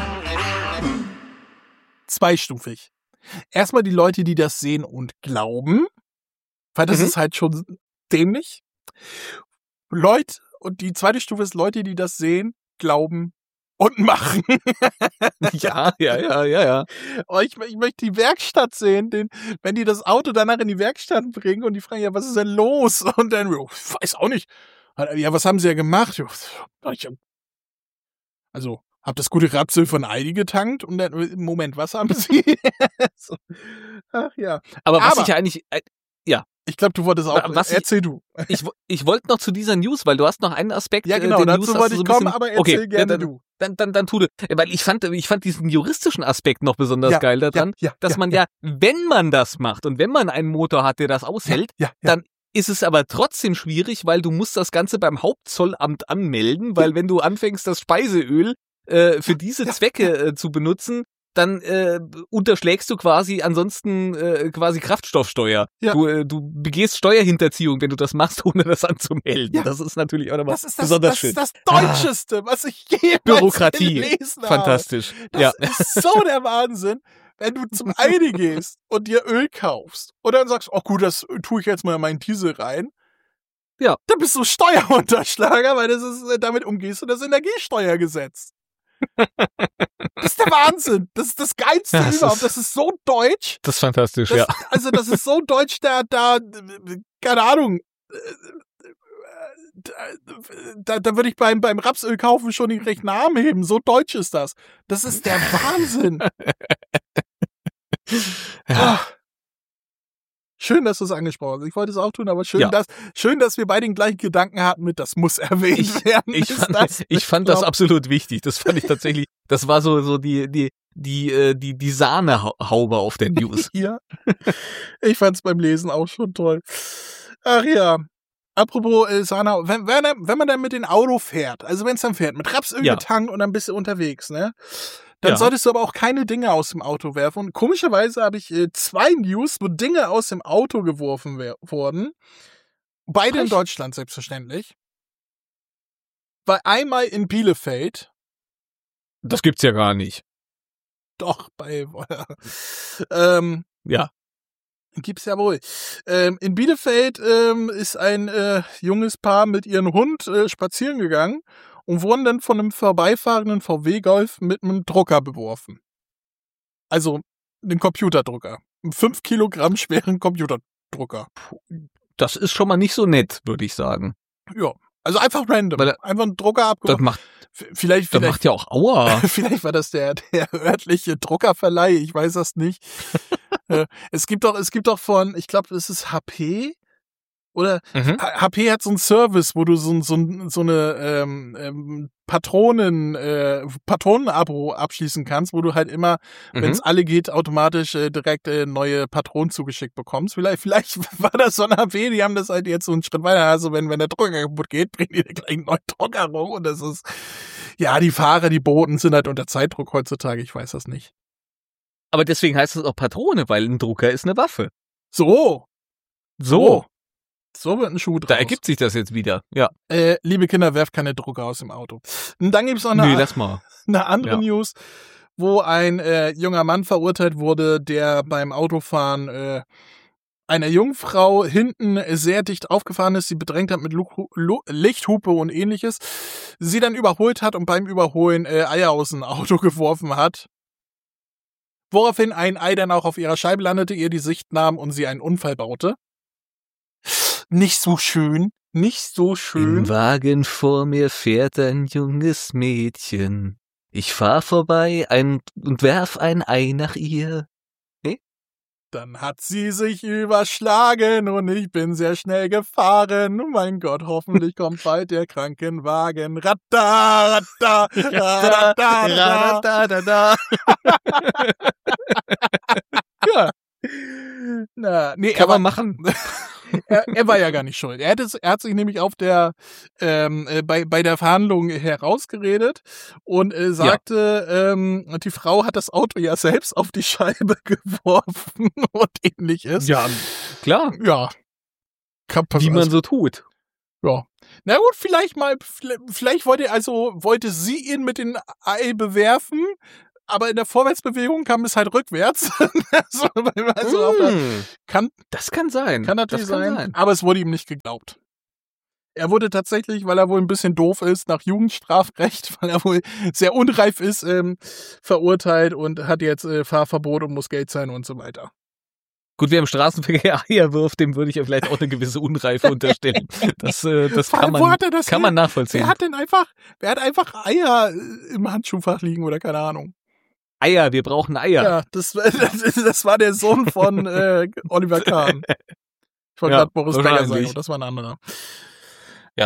Zweistufig. Erstmal die Leute, die das sehen und glauben, weil das Mhm. ist halt schon dämlich. Leute, und die zweite Stufe ist Leute, die das sehen, glauben und machen. Ja, ja, ja, ja, ja. Oh, ich, ich möchte die Werkstatt sehen, den, wenn die das Auto danach in die Werkstatt bringen und die fragen, ja, was ist denn los? Und dann, oh, ich weiß auch nicht. Ja, was haben sie ja gemacht? Ich, also, hab das gute Rapsöl von Aldi getankt und dann, Moment, was haben sie? So. Ach ja. Aber was Aber- ich ja eigentlich, äh, Ich glaube, du wolltest auch, Was ich- erzähl du. ich, ich wollte noch zu dieser News, weil du hast noch einen Aspekt. Ja, äh, genau, den dazu News hast wollte du ich so ein kommen, bisschen- aber erzähl okay, gerne dann, du. Dann, dann, dann tu du. Weil ich fand, ich fand diesen juristischen Aspekt noch besonders Ja, geil daran, ja, ja, dass ja, man ja, wenn man das macht und wenn man einen Motor hat, der das aushält, ja, ja. dann ist es aber trotzdem schwierig, weil du musst das Ganze beim Hauptzollamt anmelden, weil wenn du anfängst, das Speiseöl äh, für diese Zwecke äh, zu benutzen, dann äh, unterschlägst du quasi ansonsten äh, quasi Kraftstoffsteuer. Ja. Du, äh, du begehst Steuerhinterziehung, wenn du das machst, ohne das anzumelden. Ja. Das ist natürlich auch nochmal Das ist das, besonders das, schön. ist das Deutscheste, was ich jemals Bürokratie. gelesen habe. Fantastisch. Das Ja. ist so der Wahnsinn, wenn du zum Aldi gehst und dir Öl kaufst und dann sagst, oh gut, das tue ich jetzt mal in meinen Diesel rein. Ja. Dann bist du Steuerunterschlager, weil das ist, damit umgehst du das Energiesteuergesetz. Das ist der Wahnsinn. Das ist das Geilste Ja, das überhaupt. ist- Das ist so deutsch. Das ist fantastisch, Das, ja. Also das ist so deutsch, da, da, keine Ahnung, da, da würde ich beim, beim Rapsöl kaufen schon den rechten Arm heben. So deutsch ist das. Das ist der Wahnsinn. Ja. Ah. Schön, dass du es angesprochen hast. Ich wollte es auch tun, aber schön, Ja. dass, schön, dass wir beide den gleichen Gedanken hatten mit, das muss erwähnt Ich- werden. Ich Ist fand, das ich fand das glaub- absolut wichtig. Das fand ich tatsächlich, das war so, so die, die, die, äh, die, die Sahnehaube auf der News. Ja. Ich fand's beim Lesen auch schon toll. Ach ja. Apropos äh, Sana, wenn, wenn, er- wenn man dann mit dem Auto fährt, also wenn es dann fährt, mit Rapsöl Ja. getankt und dann bist du unterwegs, ne? Dann Ja. solltest du aber auch keine Dinge aus dem Auto werfen. Und komischerweise habe ich äh, zwei News, wo Dinge aus dem Auto geworfen wer- wurden. Beide in Frech. Deutschland, selbstverständlich. Weil einmal in Bielefeld, Das gibt's ja gar nicht. doch, bei, ähm, Ja. gibt's ja wohl. Ähm, in Bielefeld ähm, ist ein äh, junges Paar mit ihrem Hund äh, spazieren gegangen und wurden dann von einem vorbeifahrenden V W Golf mit einem Drucker beworfen. Also einen Computerdrucker. Einen fünf Kilogramm schweren Computerdrucker. Das ist schon mal nicht so nett, würde ich sagen. Ja. Also einfach random. Weil er- einfach einen Drucker Das abgeworfen. macht, V- Vielleicht, das vielleicht, macht ja auch Aua. vielleicht war das der, der örtliche Druckerverleih, ich weiß das nicht. Äh, es gibt doch, es gibt doch von, ich glaube, es ist H P oder Mhm. H- HP hat so einen Service, wo du so, so, so eine ähm, ähm, Patronen, äh, Patronenabo abschließen kannst, wo du halt immer, wenn es Mhm. alle geht, automatisch äh, direkt äh, neue Patronen zugeschickt bekommst. Vielleicht, vielleicht war das so ein H P, die haben das halt jetzt so einen Schritt weiter. Also wenn, wenn der Drucker kaputt geht, bringen die dir gleich einen neuen Drucker rum. Und das ist, ja, die Fahrer, die Boten sind halt unter Zeitdruck heutzutage, ich weiß das nicht. Aber deswegen heißt es auch Patrone, weil ein Drucker ist eine Waffe. So, So, so wird ein Schuh draus. da ergibt sich das jetzt wieder. Ja. Äh, liebe Kinder, werft keine Drucker aus dem Auto. Und dann gibt's noch eine, Nee, lass mal. eine andere Ja. News, wo ein äh, junger Mann verurteilt wurde, der beim Autofahren äh, einer Jungfrau hinten sehr dicht aufgefahren ist, sie bedrängt hat mit Lu Lu Lichthupe und ähnliches, sie dann überholt hat und beim Überholen äh, Eier aus dem Auto geworfen hat. Woraufhin ein Ei dann auch auf ihrer Scheibe landete, ihr die Sicht nahm und sie einen Unfall baute. Nicht so schön, nicht so schön. Im Wagen vor mir fährt ein junges Mädchen. Ich fahr vorbei ein, und werf ein Ei nach ihr. Dann hat sie sich überschlagen und ich bin sehr schnell gefahren. Oh mein Gott, hoffentlich kommt bald der Krankenwagen. Ratta, ratta, ratta, ratta. da, da. Ja. Na, nee, Kann aber, man machen. er, er war ja gar nicht schuld. Er, hätte, er hat sich nämlich auf der ähm, äh, bei, bei der Verhandlung herausgeredet und äh, sagte, ja. ähm, die Frau hat das Auto ja selbst auf die Scheibe geworfen und ähnliches. Ja, klar. Ja. Wie man so tut. Ja. Na gut, vielleicht mal, vielleicht wollte also, wollte sie ihn mit den Ei bewerfen, aber in der Vorwärtsbewegung kam es halt rückwärts. also, also mm, auf der, kann, das kann sein. Kann natürlich kann sein, sein, aber es wurde ihm nicht geglaubt. Er wurde tatsächlich, weil er wohl ein bisschen doof ist, nach Jugendstrafrecht, weil er wohl sehr unreif ist, ähm, verurteilt und hat jetzt äh, Fahrverbot und muss Geld zahlen und so weiter. Gut, wer im Straßenverkehr Eier wirft, dem würde ich ja vielleicht auch eine gewisse Unreife unterstellen. Das, äh, das kann man, das kann man nachvollziehen. Wer hat denn einfach, wer hat einfach Eier im Handschuhfach liegen oder keine Ahnung? Eier, wir brauchen Eier. Ja, das, das, das war der Sohn von äh, Oliver Kahn. Ich wollte ja, gerade Boris Becker sagen, und das war ein anderer. Ja.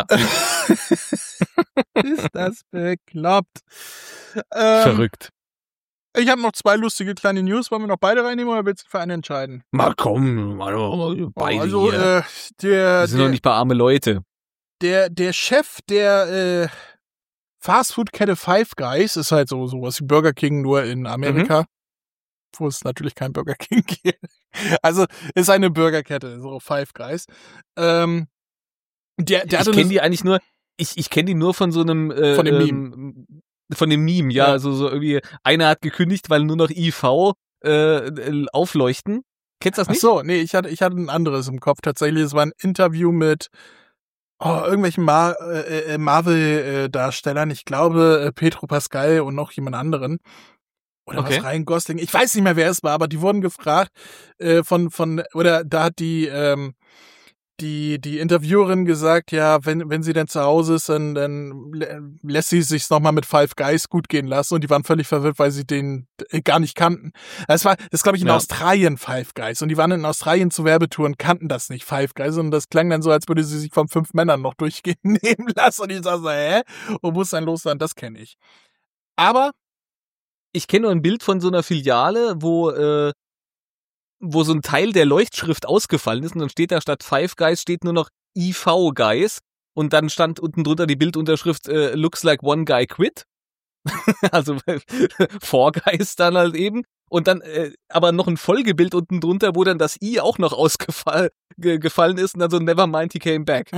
Ist das bekloppt. Ähm, Verrückt. Ich habe noch zwei lustige kleine News. Wollen wir noch beide reinnehmen oder willst du für einen entscheiden? Mal komm, also, beide also, hier. Äh, der, Wir sind der, doch nicht bei arme Leute. Der, der Chef der äh, Fastfood-Kette Five Guys ist halt so sowas wie Burger King, nur in Amerika. Mhm. Wo es natürlich kein Burger King gibt. Also ist eine Burgerkette, so Five Guys. Ähm, der, der ich kenne die eigentlich nur, ich, ich kenne die nur von so einem äh, von dem Meme. Ähm, von dem Meme, ja, ja. Also so irgendwie, einer hat gekündigt, weil nur noch I V äh, aufleuchten. Kennst du das nicht? Ach so, nee, ich hatte, ich hatte ein anderes im Kopf. Tatsächlich, es war ein Interview mit oh, irgendwelchen Mar- äh, Marvel-Darstellern. Ich glaube, äh, Pedro Pascal und noch jemand anderen. Oder okay. was, Ryan Gosling. Ich weiß nicht mehr, wer es war, aber die wurden gefragt äh, von, von, oder da hat die, ähm, die, die Interviewerin gesagt, ja, wenn, wenn sie denn zu Hause ist, dann, dann lässt sie sich's nochmal mit Five Guys gut gehen lassen und die waren völlig verwirrt, weil sie den gar nicht kannten. Das war, das glaube ich in ja. Australien Five Guys und die waren in Australien zu Werbetouren, kannten das nicht Five Guys und das klang dann so, als würde sie sich von fünf Männern noch durchgehen nehmen lassen und ich sag so, hä? Wo muss dann los sein? Das kenne ich. Aber ich kenne nur ein Bild von so einer Filiale, wo äh, wo so ein Teil der Leuchtschrift ausgefallen ist und dann steht da statt Five Guys steht nur noch I V Guys und dann stand unten drunter die Bildunterschrift äh, Looks like one guy quit. Also Four Guys dann halt eben und dann äh, aber noch ein Folgebild unten drunter, wo dann das I auch noch ausgefallen ge- gefallen ist und dann so never mind he came back.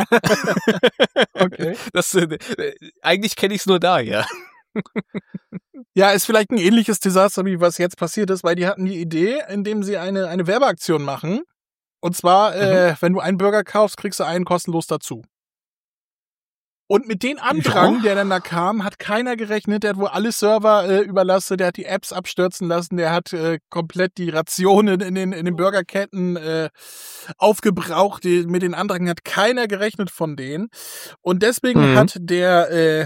Okay. Das äh, eigentlich kenne ich es nur da, ja. Ja, ist vielleicht ein ähnliches Desaster, wie was jetzt passiert ist, weil die hatten die Idee, indem sie eine, eine Werbeaktion machen. Und zwar, mhm. äh, wenn du einen Burger kaufst, kriegst du einen kostenlos dazu. Und mit den Andrang, ja. der dann da kam, hat keiner gerechnet. Der hat wohl alle Server äh, überlastet, der hat die Apps abstürzen lassen, der hat äh, komplett die Rationen in den, in den Burgerketten äh, aufgebraucht. Die, mit den Andrang hat keiner gerechnet von denen. Und deswegen mhm. hat der äh,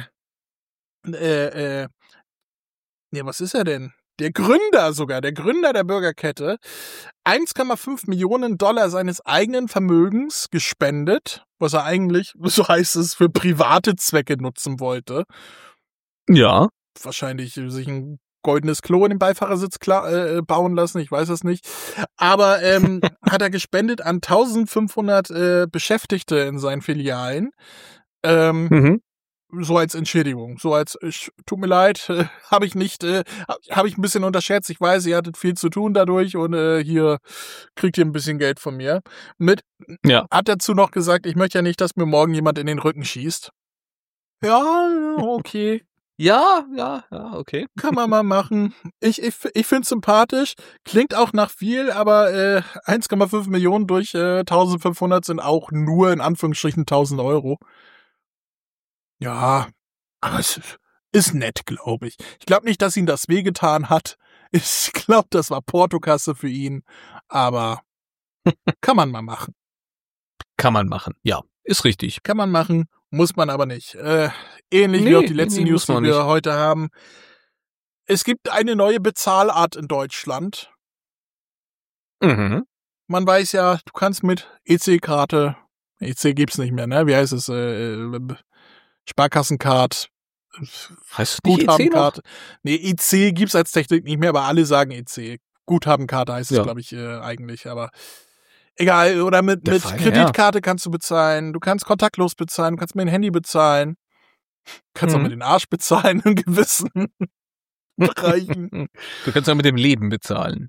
äh, äh, nee, was ist er denn? Der Gründer sogar, der Gründer der Burgerkette, eins Komma fünf Millionen Dollar seines eigenen Vermögens gespendet, was er eigentlich, so heißt es, für private Zwecke nutzen wollte. Ja. Wahrscheinlich sich ein goldenes Klo in den Beifahrersitz klar, äh, bauen lassen, ich weiß es nicht. Aber ähm, hat er gespendet an eintausendfünfhundert äh, Beschäftigte in seinen Filialen. Ähm, mhm. So als Entschädigung, so als, ich, tut mir leid, äh, habe ich nicht, äh, habe ich ein bisschen unterschätzt. Ich weiß, ihr hattet viel zu tun dadurch und äh, hier kriegt ihr ein bisschen Geld von mir. Mit, ja. Hat dazu noch gesagt, ich möchte ja nicht, dass mir morgen jemand in den Rücken schießt. Ja, okay. Ja, ja, ja, okay. Kann man mal machen. Ich, ich, ich finde es sympathisch. Klingt auch nach viel, aber äh, eins Komma fünf Millionen durch äh, eintausendfünfhundert sind auch nur in Anführungsstrichen tausend Euro. Ja, aber es ist nett, glaube ich. Ich glaube nicht, dass ihn das wehgetan hat. Ich glaube, das war Portokasse für ihn. Aber kann man mal machen. Kann man machen, ja. Ist richtig. Kann man machen, muss man aber nicht. Äh, ähnlich nee, wie auch die letzte nee, News, die wir nicht. heute haben. Es gibt eine neue Bezahlart in Deutschland. Mhm. Man weiß ja, du kannst mit E C-Karte, E C gibt's nicht mehr, ne? Wie heißt es? Äh, Sparkassencard, heißt es nicht Guthabenkarte. Nee, E C gibt's als Technik nicht mehr, aber alle sagen E C. Guthabenkarte heißt es, ja. glaube ich, äh, eigentlich. Aber Egal, oder mit, Der mit Feine, Kreditkarte kannst du bezahlen, du kannst kontaktlos bezahlen, du kannst mit dem Handy bezahlen, kannst Mhm. auch mit dem Arsch bezahlen in gewissen Bereichen. Du kannst auch mit dem Leben bezahlen.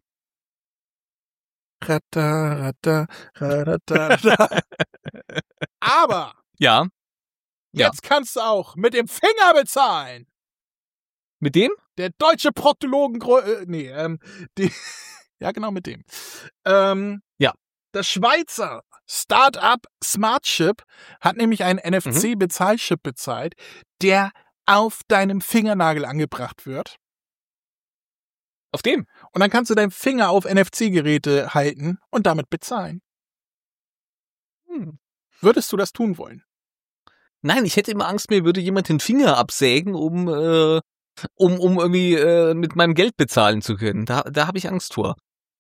Rata, rata, rata, rata. Aber Ja. Ja. jetzt kannst du auch mit dem Finger bezahlen. Mit dem? Der deutsche Proktologen, äh, nee, ähm, die, ja genau mit dem. Ähm, Ja. Das Schweizer Start-up Smartchip hat nämlich einen N F C-Bezahlchip bezahlt, der auf deinem Fingernagel angebracht wird. Auf dem? Und dann kannst du deinen Finger auf N F C-Geräte halten und damit bezahlen. Hm. Würdest du das tun wollen? Nein, ich hätte immer Angst, mir würde jemand den Finger absägen, um, äh, um, um irgendwie äh, mit meinem Geld bezahlen zu können. Da, da habe ich Angst vor.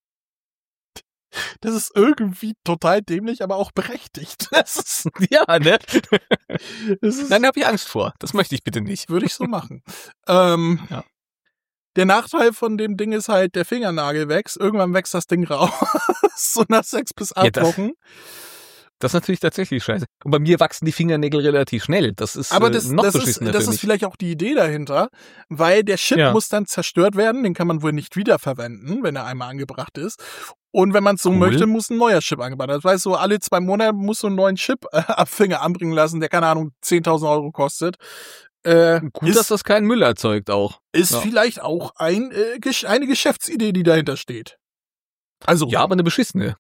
Das ist irgendwie total dämlich, aber auch berechtigt. Das ist, Ja, ne? das ist Nein, da habe ich Angst vor. Das möchte ich bitte nicht. würde ich so machen. ähm, Ja. Der Nachteil von dem Ding ist halt, der Fingernagel wächst. Irgendwann wächst das Ding raus. So nach sechs bis acht Ja, das- Wochen. Das ist natürlich tatsächlich scheiße. Und bei mir wachsen die Fingernägel relativ schnell. Das ist Aber äh, das, noch das, ist, beschissener das für ist mich. vielleicht auch die Idee dahinter, weil der Chip Ja. muss dann zerstört werden. Den kann man wohl nicht wiederverwenden, wenn er einmal angebracht ist. Und wenn man es so Cool. möchte, muss ein neuer Chip angebracht werden. Das heißt, so alle zwei Monate musst du einen neuen Chip äh, ab Finger anbringen lassen, der, keine Ahnung, zehntausend Euro kostet. Äh, Gut, ist dass das keinen Müll erzeugt auch. ist ja. vielleicht auch ein, äh, gesch- eine Geschäftsidee, die dahinter steht. Also, Ja, aber eine beschissene.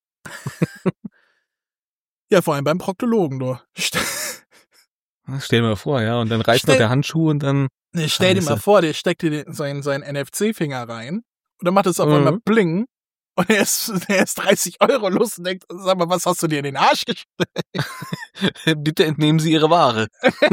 ja, vor allem beim Proktologen, du. St- Stell dir mal vor, ja. Und dann reißt Stell- noch der Handschuh und dann. Nee, stell dir Scheiße. mal vor, der steckt dir den, seinen, seinen N F C-Finger rein und dann macht es auf Mhm. einmal bling und er ist, er ist dreißig Euro los und denkt, sag mal, was hast du dir in den Arsch gesteckt? Bitte entnehmen Sie Ihre Ware.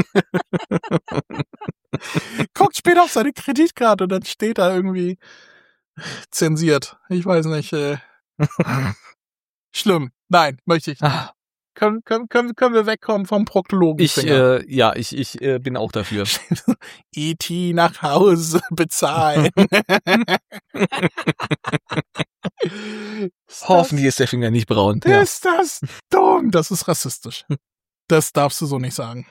Guckt später auf seine Kreditkarte und dann steht da irgendwie zensiert. Ich weiß nicht. Äh, schlimm. Nein, möchte ich nicht. Ah, Können, können, können, können wir wegkommen vom Proktologen? ich, äh, ja, ich, ich äh, bin auch dafür. E T nach Hause bezahlen. Ist Hoffentlich ist der Finger nicht braun. das, Ja. Ist das dumm? Das ist rassistisch. Das darfst du so nicht sagen.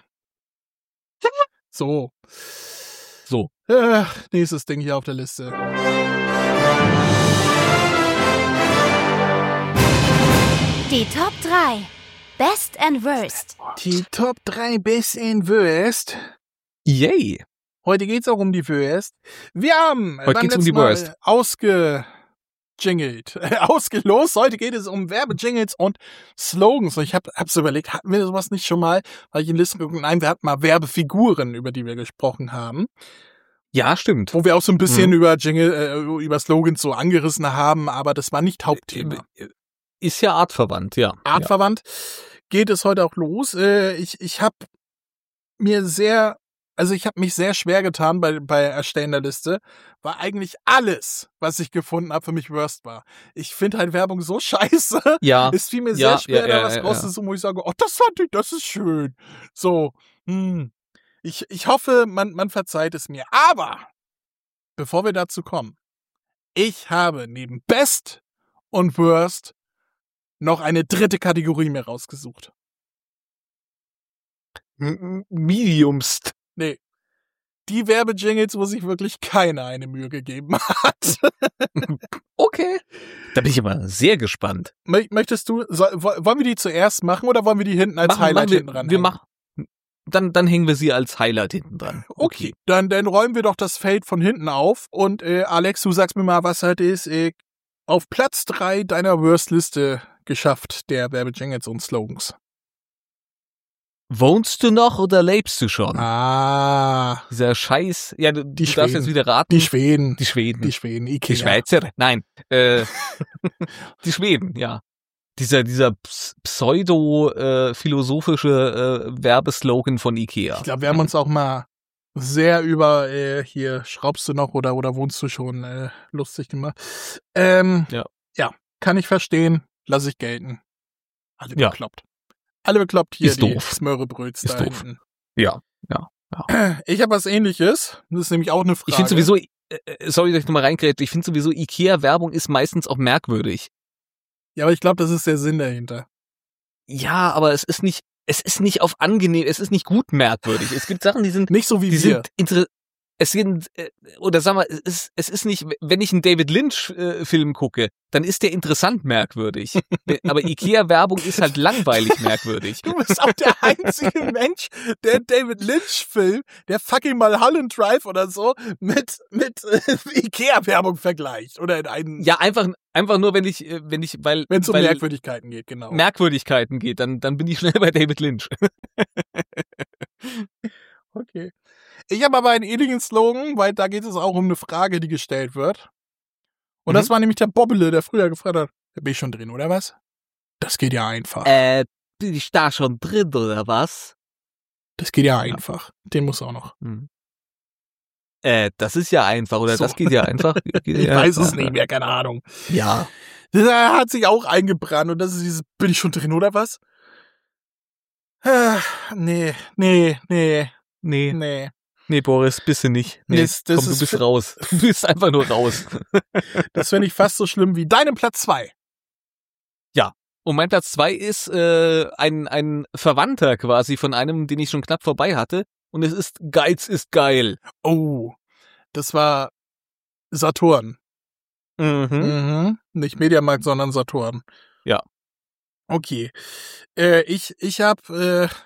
So. So. Äh, nächstes Ding hier auf der Liste. Die Top drei. Best and Worst. Die Top drei Best and Worst. Yay. Heute geht's auch um die Worst. Wir haben Heute beim geht's um letzten die Mal Worst. ausgejingelt, äh, ausgelost. Heute geht es um Werbejingles und Slogans. Und ich habe hab's überlegt, hatten wir sowas nicht schon mal? Weil ich in Listen geguckt, nein, wir hatten mal Werbefiguren, über die wir gesprochen haben. Ja, stimmt. Wo wir auch so ein bisschen Mhm. über Jingle, äh, über Slogans so angerissen haben, aber das war nicht Hauptthema. Ist ja artverwandt, ja. Artverwandt geht es heute auch los. Äh, ich ich habe mir sehr, also ich habe mich sehr schwer getan bei, bei Erstellen der Liste, weil eigentlich alles, was ich gefunden habe, für mich Worst war. Ich finde halt Werbung so scheiße. Ja. Es fiel mir Ja, sehr schwer, ja, da ja, was ja, rauszusuchen, wo ich sage, oh, das fand ich, das ist schön. So, hm. Ich, ich hoffe, man, man verzeiht es mir. Aber, bevor wir dazu kommen, ich habe neben Best und Worst noch eine dritte Kategorie mir rausgesucht. ja. Mediumst. Nee. Die Werbejingles, wo sich wirklich keiner eine Mühe gegeben hat. Okay. Da bin ich aber sehr gespannt. Mö- Möchtest du, soll, wo- wollen wir die zuerst machen oder wollen wir die hinten als Machen- Highlight machen wir, hinten dran Wir hängen? machen. Dann, dann hängen wir sie als Highlight hinten dran. Okay, dann, dann räumen wir doch das Feld von hinten auf und äh, Alex, du sagst mir mal, was halt ist äh, auf Platz drei deiner Worst-Liste geschafft, der Werbejingles und Slogans. Wohnst du noch oder lebst du schon? Ah, Dieser Scheiß. Ja, du, Die du darfst Schweden. jetzt wieder raten. die Schweden. Die Schweden. Die Schweden, Die Ikea. Schweizer? Nein. Äh, die Schweden, ja. Dieser, dieser ps- pseudo-philosophische äh, Werbeslogan von Ikea. Ich glaube, wir haben uns auch mal sehr über äh, hier schraubst du noch oder oder wohnst du schon äh, lustig gemacht. Ähm, Ja. ja, kann ich verstehen, lasse ich gelten. Alle Ja. bekloppt. Alle bekloppt hier Ist die doof. Smörrebröts Ist da doof. hinten. Ja. Ich habe was Ähnliches. Das ist nämlich auch eine Frage. Ich finde sowieso, äh, sorry, dass ich nochmal reingrätsche, ich finde sowieso, Ikea-Werbung ist meistens auch merkwürdig. Ja, aber ich glaube, das ist der Sinn dahinter. Ja, aber es ist nicht, es ist nicht auf angenehm, es ist nicht gut merkwürdig. Es gibt Sachen, die sind, Nicht so wie die wir. sind inter es sind, äh, oder sagen wir, es ist, es ist nicht, wenn ich einen David Lynch-Film gucke, dann ist der interessant merkwürdig. Aber Ikea-Werbung ist halt langweilig merkwürdig. Du bist auch der einzige Mensch, der David Lynch-Film, der fucking Mulholland Drive oder so, mit, mit äh, Ikea-Werbung vergleicht. Oder in einen, Ja, einfach, einfach nur, wenn ich, äh, wenn ich, weil, wenn es um weil Merkwürdigkeiten geht, genau. Merkwürdigkeiten geht, dann, dann bin ich schnell bei David Lynch. Okay. Ich habe aber einen ähnlichen Slogan, weil da geht es auch um eine Frage, die gestellt wird. Und Mhm. das war nämlich der Bobbele, der früher gefragt hat, da bin ich schon drin, oder was? Das geht ja einfach. Äh, bin ich da schon drin, oder was? Das geht ja einfach. Den muss auch noch. Hm. Äh, das ist ja einfach, oder So. das geht ja einfach. Ich ja, weiß es ja. nicht mehr, keine Ahnung. Ja. Das hat sich auch eingebrannt und das ist dieses, bin ich schon drin, oder was? Ah, nee, nee, nee, Nee, nee. nee, Boris, bist du nicht. Nee, Das- das komm, du ist bist fi- raus. Du bist einfach nur raus. Das finde ich fast so schlimm wie deinem Platz zwei. Und mein Platz zwei ist äh, ein, ein Verwandter quasi von einem, den ich schon knapp vorbei hatte. Und es ist Geiz ist geil. Oh, das war Saturn. Mhm. Mhm. Nicht Mediamarkt, sondern Saturn. Ja. Okay. Äh, ich ich habe, äh,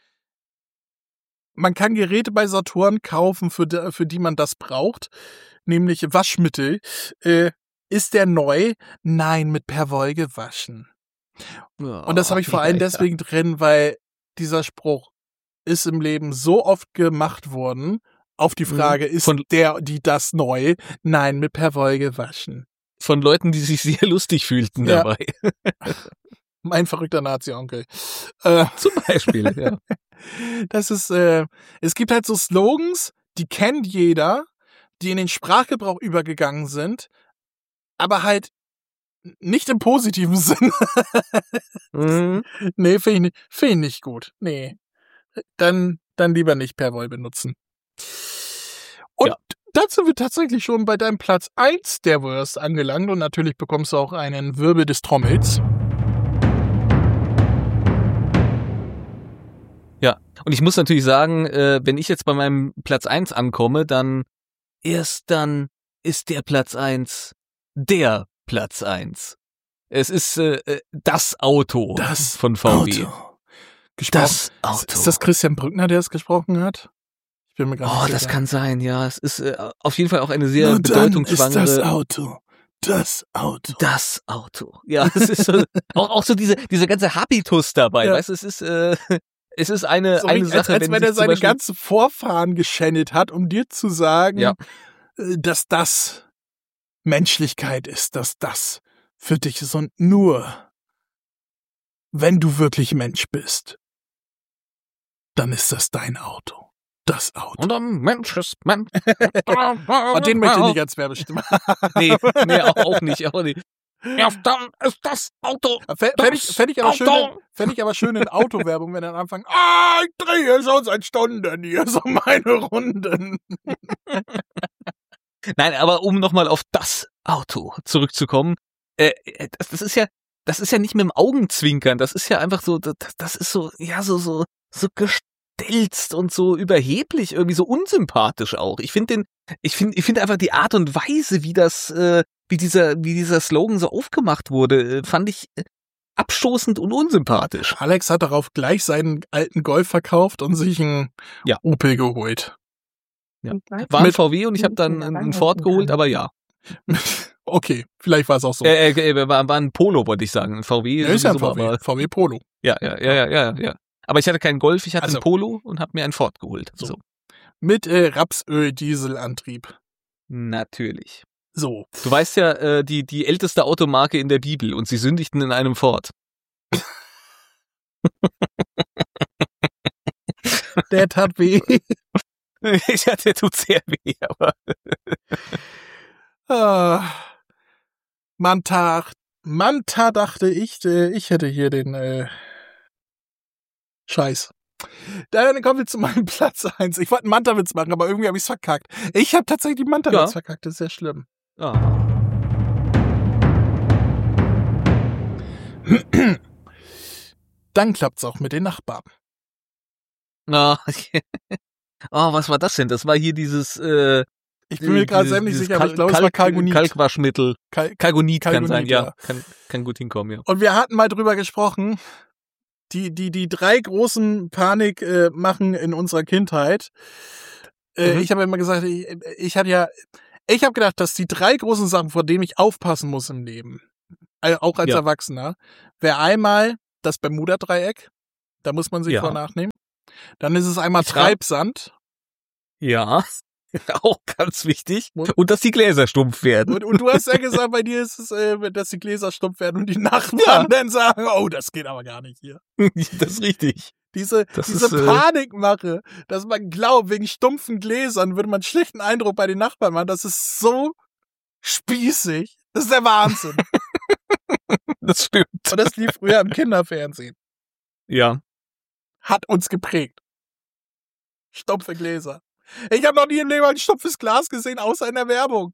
man kann Geräte bei Saturn kaufen, für die, für die man das braucht, nämlich Waschmittel. Äh, ist der neu? Nein, mit Perwoll gewaschen. Und das habe ich vor allem ja, deswegen drin, weil dieser Spruch ist im Leben so oft gemacht worden. Auf die Frage, ist Von- der, die das neu? Nein, mit Perwoll gewaschen. Von Leuten, die sich sehr lustig fühlten Ja. dabei. Mein verrückter Nazi-Onkel. Äh, Zum Beispiel, ja. das ist, äh, es gibt halt so Slogans, die kennt jeder, die in den Sprachgebrauch übergegangen sind, aber halt nicht im positiven Sinn. Mhm. Nee, finde ich, nicht- find ich nicht gut. Nee. Dann, dann lieber nicht Perwoll benutzen. Und Ja. dann sind wir tatsächlich schon bei deinem Platz eins der Worst angelangt und natürlich bekommst du auch einen Wirbel des Trommels. Und ich muss natürlich sagen, äh, wenn ich jetzt bei meinem Platz eins ankomme, dann erst dann ist der Platz eins der Platz eins. Es ist äh, äh, das Auto Das von V W. Auto. Gesprochen. Das Auto. Ist das Christian Brückner, der es gesprochen hat? Ich bin mir gar Oh, nicht das sicher. kann sein, ja. Es ist äh, auf jeden Fall auch eine sehr Na dann ist das bedeutungsschwangere Auto. Das Auto. Das Auto. Ja, es ist so, auch, auch so diese, diese ganze Habitus dabei, Ja. weißt du, es ist, äh, es ist eine, So eine richtig, als, Sache, als wenn, wenn sich er zum seine Beispiel- ganzen Vorfahren geschändet hat, um dir zu sagen, Ja. äh, dass das Menschlichkeit ist, dass das für dich ist und nur, wenn du wirklich Mensch bist, dann ist das dein Auto. Das Auto. Und ein Mensch ist Mensch. Und den möchte ich nicht als Werbestimme. Nee, nee, auch, auch nicht, auch nicht. Ja, dann ist das Auto. Fände ich, fänd ich, aber schön, Auto. fänd ich aber schön in Autowerbung, wenn dann anfangen, ah, ich drehe schon seit Stunden hier so meine Runden. Nein, aber um nochmal auf das Auto zurückzukommen, äh, das, das ist ja, das ist ja nicht mit dem Augenzwinkern, das ist ja einfach so, das, das ist so, ja, so, so, so gestelzt und so überheblich, irgendwie so unsympathisch auch. Ich finde den, ich finde, ich finde einfach die Art und Weise, wie das, äh, wie dieser, wie dieser Slogan so aufgemacht wurde, äh, fand ich äh, abstoßend und unsympathisch. Alex hat darauf gleich seinen alten Golf verkauft und sich einen Ja. Opel geholt. Ja. War ein Mit- V W und ich habe dann einen, einen Ford geholt, aber ja. Okay, vielleicht war es auch so. Äh, äh, war, war ein Polo, wollte ich sagen. Ein V W ja, ist ja ein sowieso, V W. aber V W Polo. ja, ja, ja, ja, ja, ja. Aber ich hatte keinen Golf, ich hatte Also- einen Polo und habe mir einen Ford geholt. So. So. Mit äh, Rapsöl-Dieselantrieb. Natürlich. So. Du weißt ja, äh, die, die älteste Automarke in der Bibel und sie sündigten in einem Ford. Der tat weh. Ja, der tut sehr weh, aber. Ah. Manta, Manta dachte ich, äh, ich hätte hier den äh, Scheiß. Dann kommen wir zu meinem Platz eins. Ich wollte einen Manta-Witz machen, aber irgendwie habe ich es verkackt. Ich habe tatsächlich den Manta-Witz Ja. verkackt, das ist sehr schlimm. Ah. Dann klappt's auch mit den Nachbarn. Ah, oh, was war das denn? Das war hier dieses äh, Ich bin mir gerade selbst nicht sicher, aber ich glaube, es war Kalkonit. Kalkwaschmittel. Kal- Kalkonit kann Kalkonit, sein, ja. ja. Kann, kann gut hinkommen, ja. Und wir hatten mal drüber gesprochen, die, die, die drei großen Panik äh, machen in unserer Kindheit. Äh, Mhm. Ich habe immer gesagt, ich, ich hatte ja, ich habe gedacht, dass die drei großen Sachen, vor denen ich aufpassen muss im Leben, äh, auch als Ja. Erwachsener, wäre einmal das Bermuda-Dreieck. Da muss man sich Ja. vor nachnehmen. Dann ist es einmal Ja. Treibsand. Ja, auch ganz wichtig. Und- Und dass die Gläser stumpf werden. Und, und du hast ja gesagt, bei dir ist es, äh, dass die Gläser stumpf werden und die Nachbarn Ja. dann sagen, oh, das geht aber gar nicht hier. Das ist richtig. Diese, Das diese ist, äh, Panikmache, dass man glaubt, wegen stumpfen Gläsern würde man einen schlechten Eindruck bei den Nachbarn machen, das ist so spießig. Das ist der Wahnsinn. Das stimmt. Und das lief früher im Kinderfernsehen. Ja. Hat uns geprägt. Stumpfe Gläser. Ich habe noch nie im Leben ein stumpfes Glas gesehen, außer in der Werbung.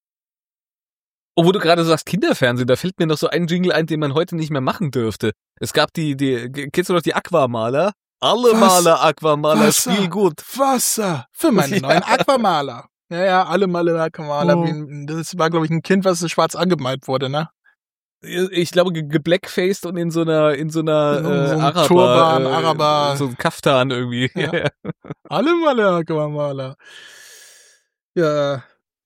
Und wo du gerade sagst Kinderfernsehen, da fällt mir noch so ein Jingle ein, den man heute nicht mehr machen dürfte. Es gab die, die kennst du noch die Aquamaler? Alle Was? Maler Aquamaler, Wasser. spiel gut. Wasser für meine Ja. neuen Aquamaler. Ja, ja, alle Male Aquamaler. Oh. Wie- Das war, glaube ich, ein Kind, was so schwarz angemalt wurde, ne? Ich glaube ge- geblackfaced und in so einer in so einer In so äh, einem Araber, Turban, äh, Araber. so ein Kaftan irgendwie. Ja. Alle Male Aquamaler. Ja.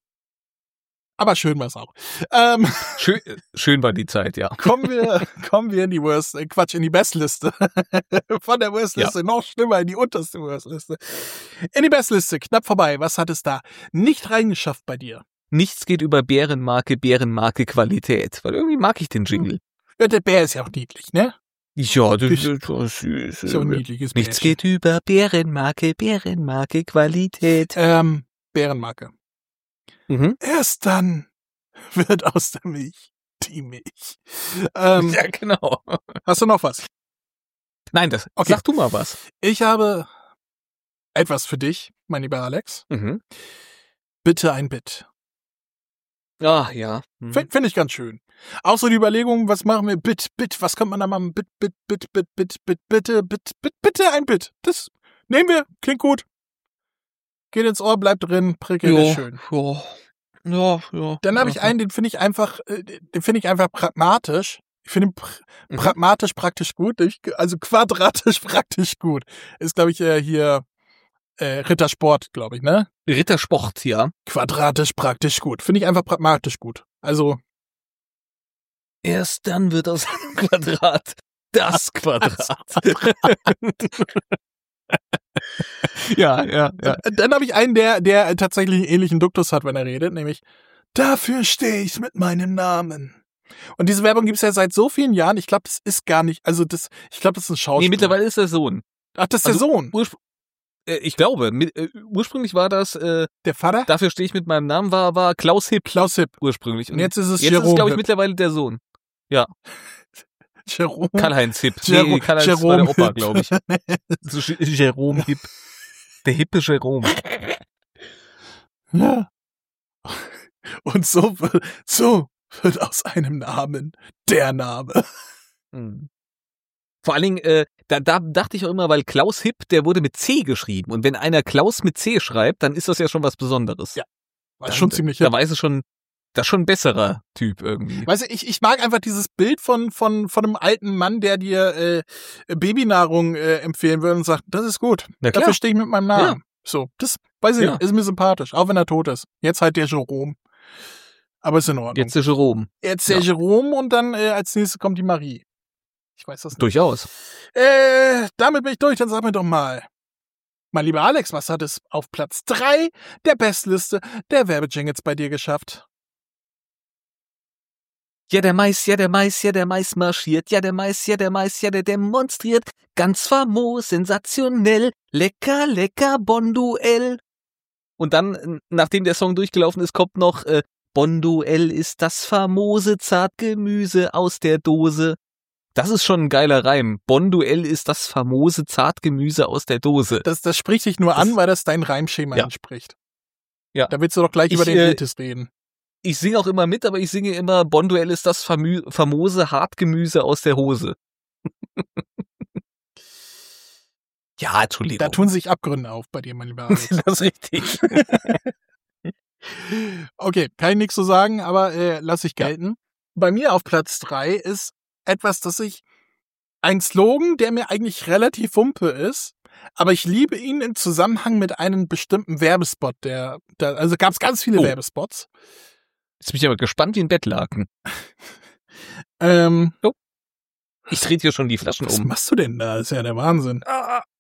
Aber schön war's auch. Ähm, Schön, schön war die Zeit, ja. kommen wir, kommen wir in die Worst, äh, Quatsch, in die Bestliste. Von der Worstliste noch schlimmer in die unterste Worstliste. In die Bestliste, knapp vorbei. Was hat es da nicht reingeschafft bei dir? Nichts geht über Bärenmarke, Bärenmarke Qualität. Weil irgendwie mag ich den Jingle. Ja, der Bär ist ja auch niedlich, ne? Ja, das Ist- ist so süß. Ist ja ein niedliches Nichts Bärchen. geht über Bärenmarke, Bärenmarke Qualität. Ähm, Bärenmarke. Mhm. Erst dann wird aus der Milch die Milch. Ähm, Ja, genau. Hast du noch was? Nein, das, Okay. sag du mal was. Ich habe etwas für dich, mein lieber Alex. Mhm. Bitte ein Bit. Ah, ja. Mhm. Finde find ich ganz schön. Auch so die Überlegung, was machen wir? Bit, Bit, was könnte man da machen? Bit, Bit, Bit, Bit, Bit, Bit, bitte, Bit, Bit, bitte ein Bit. Das nehmen wir, klingt gut. Geht ins Ohr, bleibt drin, prickelt, ist schön. Ja, ja, ja. Dann habe ich ja. einen, den finde ich einfach, äh, den finde ich einfach pragmatisch. Ich finde ihn pr Mhm. pragmatisch praktisch gut, ich, also quadratisch praktisch gut. Ist, glaube ich, äh, hier äh, Rittersport, glaube ich, ne? Rittersport, ja. Quadratisch praktisch gut. Finde ich einfach pragmatisch gut. Also, Erst dann wird aus einem Quadrat das Quadrat. ja, ja, ja. äh, dann habe ich einen, der, der tatsächlich einen ähnlichen Duktus hat, wenn er redet, nämlich dafür stehe ich mit meinem Namen. Und diese Werbung gibt es ja seit so vielen Jahren. Ich glaube, das ist gar nicht, also das, ich glaube, das ist ein Schauspieler. Nee, mittlerweile ist der Sohn. Ach, das ist also- der Sohn. Urspr äh, ich glaube, mit, äh, ursprünglich war das, äh, Der Vater? dafür stehe ich mit meinem Namen, war, war Klaus Hipp Klaus Hipp. ursprünglich. Und jetzt ist es jetzt ist Jerome es, glaube ich, Hipp. mittlerweile der Sohn. Jerome. Karl-Heinz Hipp. Jero- Nee, Karl-Heinz war Jerome der Opa, Hipp. glaube ich. So, J- Jerome Hipp. Der hippe Jerome. Ja. Und so, wird- so wird aus einem Namen der Name. Mhm. Vor allen Dingen, äh, da, da dachte ich auch immer, weil Klaus Hipp, der wurde mit C geschrieben. Und wenn einer Klaus mit C schreibt, dann ist das ja schon was Besonderes. Ja. War Dann- schon ziemlich Da hip. weiß es schon, das ist schon ein besserer Typ irgendwie. Weißt du, ich, ich mag einfach dieses Bild von, von, von einem alten Mann, der dir äh, Babynahrung äh, empfehlen würde und sagt, das ist gut. Na klar. Dafür stehe ich mit meinem Namen. So, das weiß ich Ja. nicht, ist mir sympathisch, auch wenn er tot ist. Jetzt halt der Jerome. Aber ist in Ordnung. Jetzt der Jerome. Jetzt der Ja. Jerome und dann äh, als nächstes kommt die Marie. Ich weiß das nicht. Durchaus. Äh, damit bin ich durch, dann sag mir doch mal. Mein lieber Alex, was hat es auf Platz drei der Bestliste der Werbejingles bei dir geschafft? Ja, der Mais, ja, der Mais, ja, der Mais marschiert. Ja, der Mais, ja, der Mais, ja, der demonstriert. Ganz famos, sensationell. Lecker, lecker, Bonduell. Und dann, n- nachdem der Song durchgelaufen ist, kommt noch äh, Bonduell ist das famose Zartgemüse aus der Dose. Das ist schon ein geiler Reim. Bonduell ist das famose Zartgemüse aus der Dose. Das, das spricht dich nur Das- an, weil das dein Reimschema Ja. entspricht. Ja. Da willst du doch gleich Ich, über den äh, Iltis reden. ich singe auch immer mit, aber ich singe immer, Bonduell ist das famü- famose Hartgemüse aus der Hose. Ja, Entschuldigung. Da tun sich Abgründe auf bei dir, mein lieber Alex. Das ist richtig. Okay, kann ich nichts zu sagen, aber äh, lass ich gelten. Ja. Bei mir auf Platz drei ist etwas, das ich, ein Slogan, der mir eigentlich relativ wumpe ist, aber ich liebe ihn im Zusammenhang mit einem bestimmten Werbespot, der, der also gab es ganz viele oh. Werbespots. Jetzt bin ich aber gespannt wie ein Bettlaken. ähm, oh. Ich trete hier schon die Flaschen was um. Was machst du denn da? Das ist ja der Wahnsinn. Ah.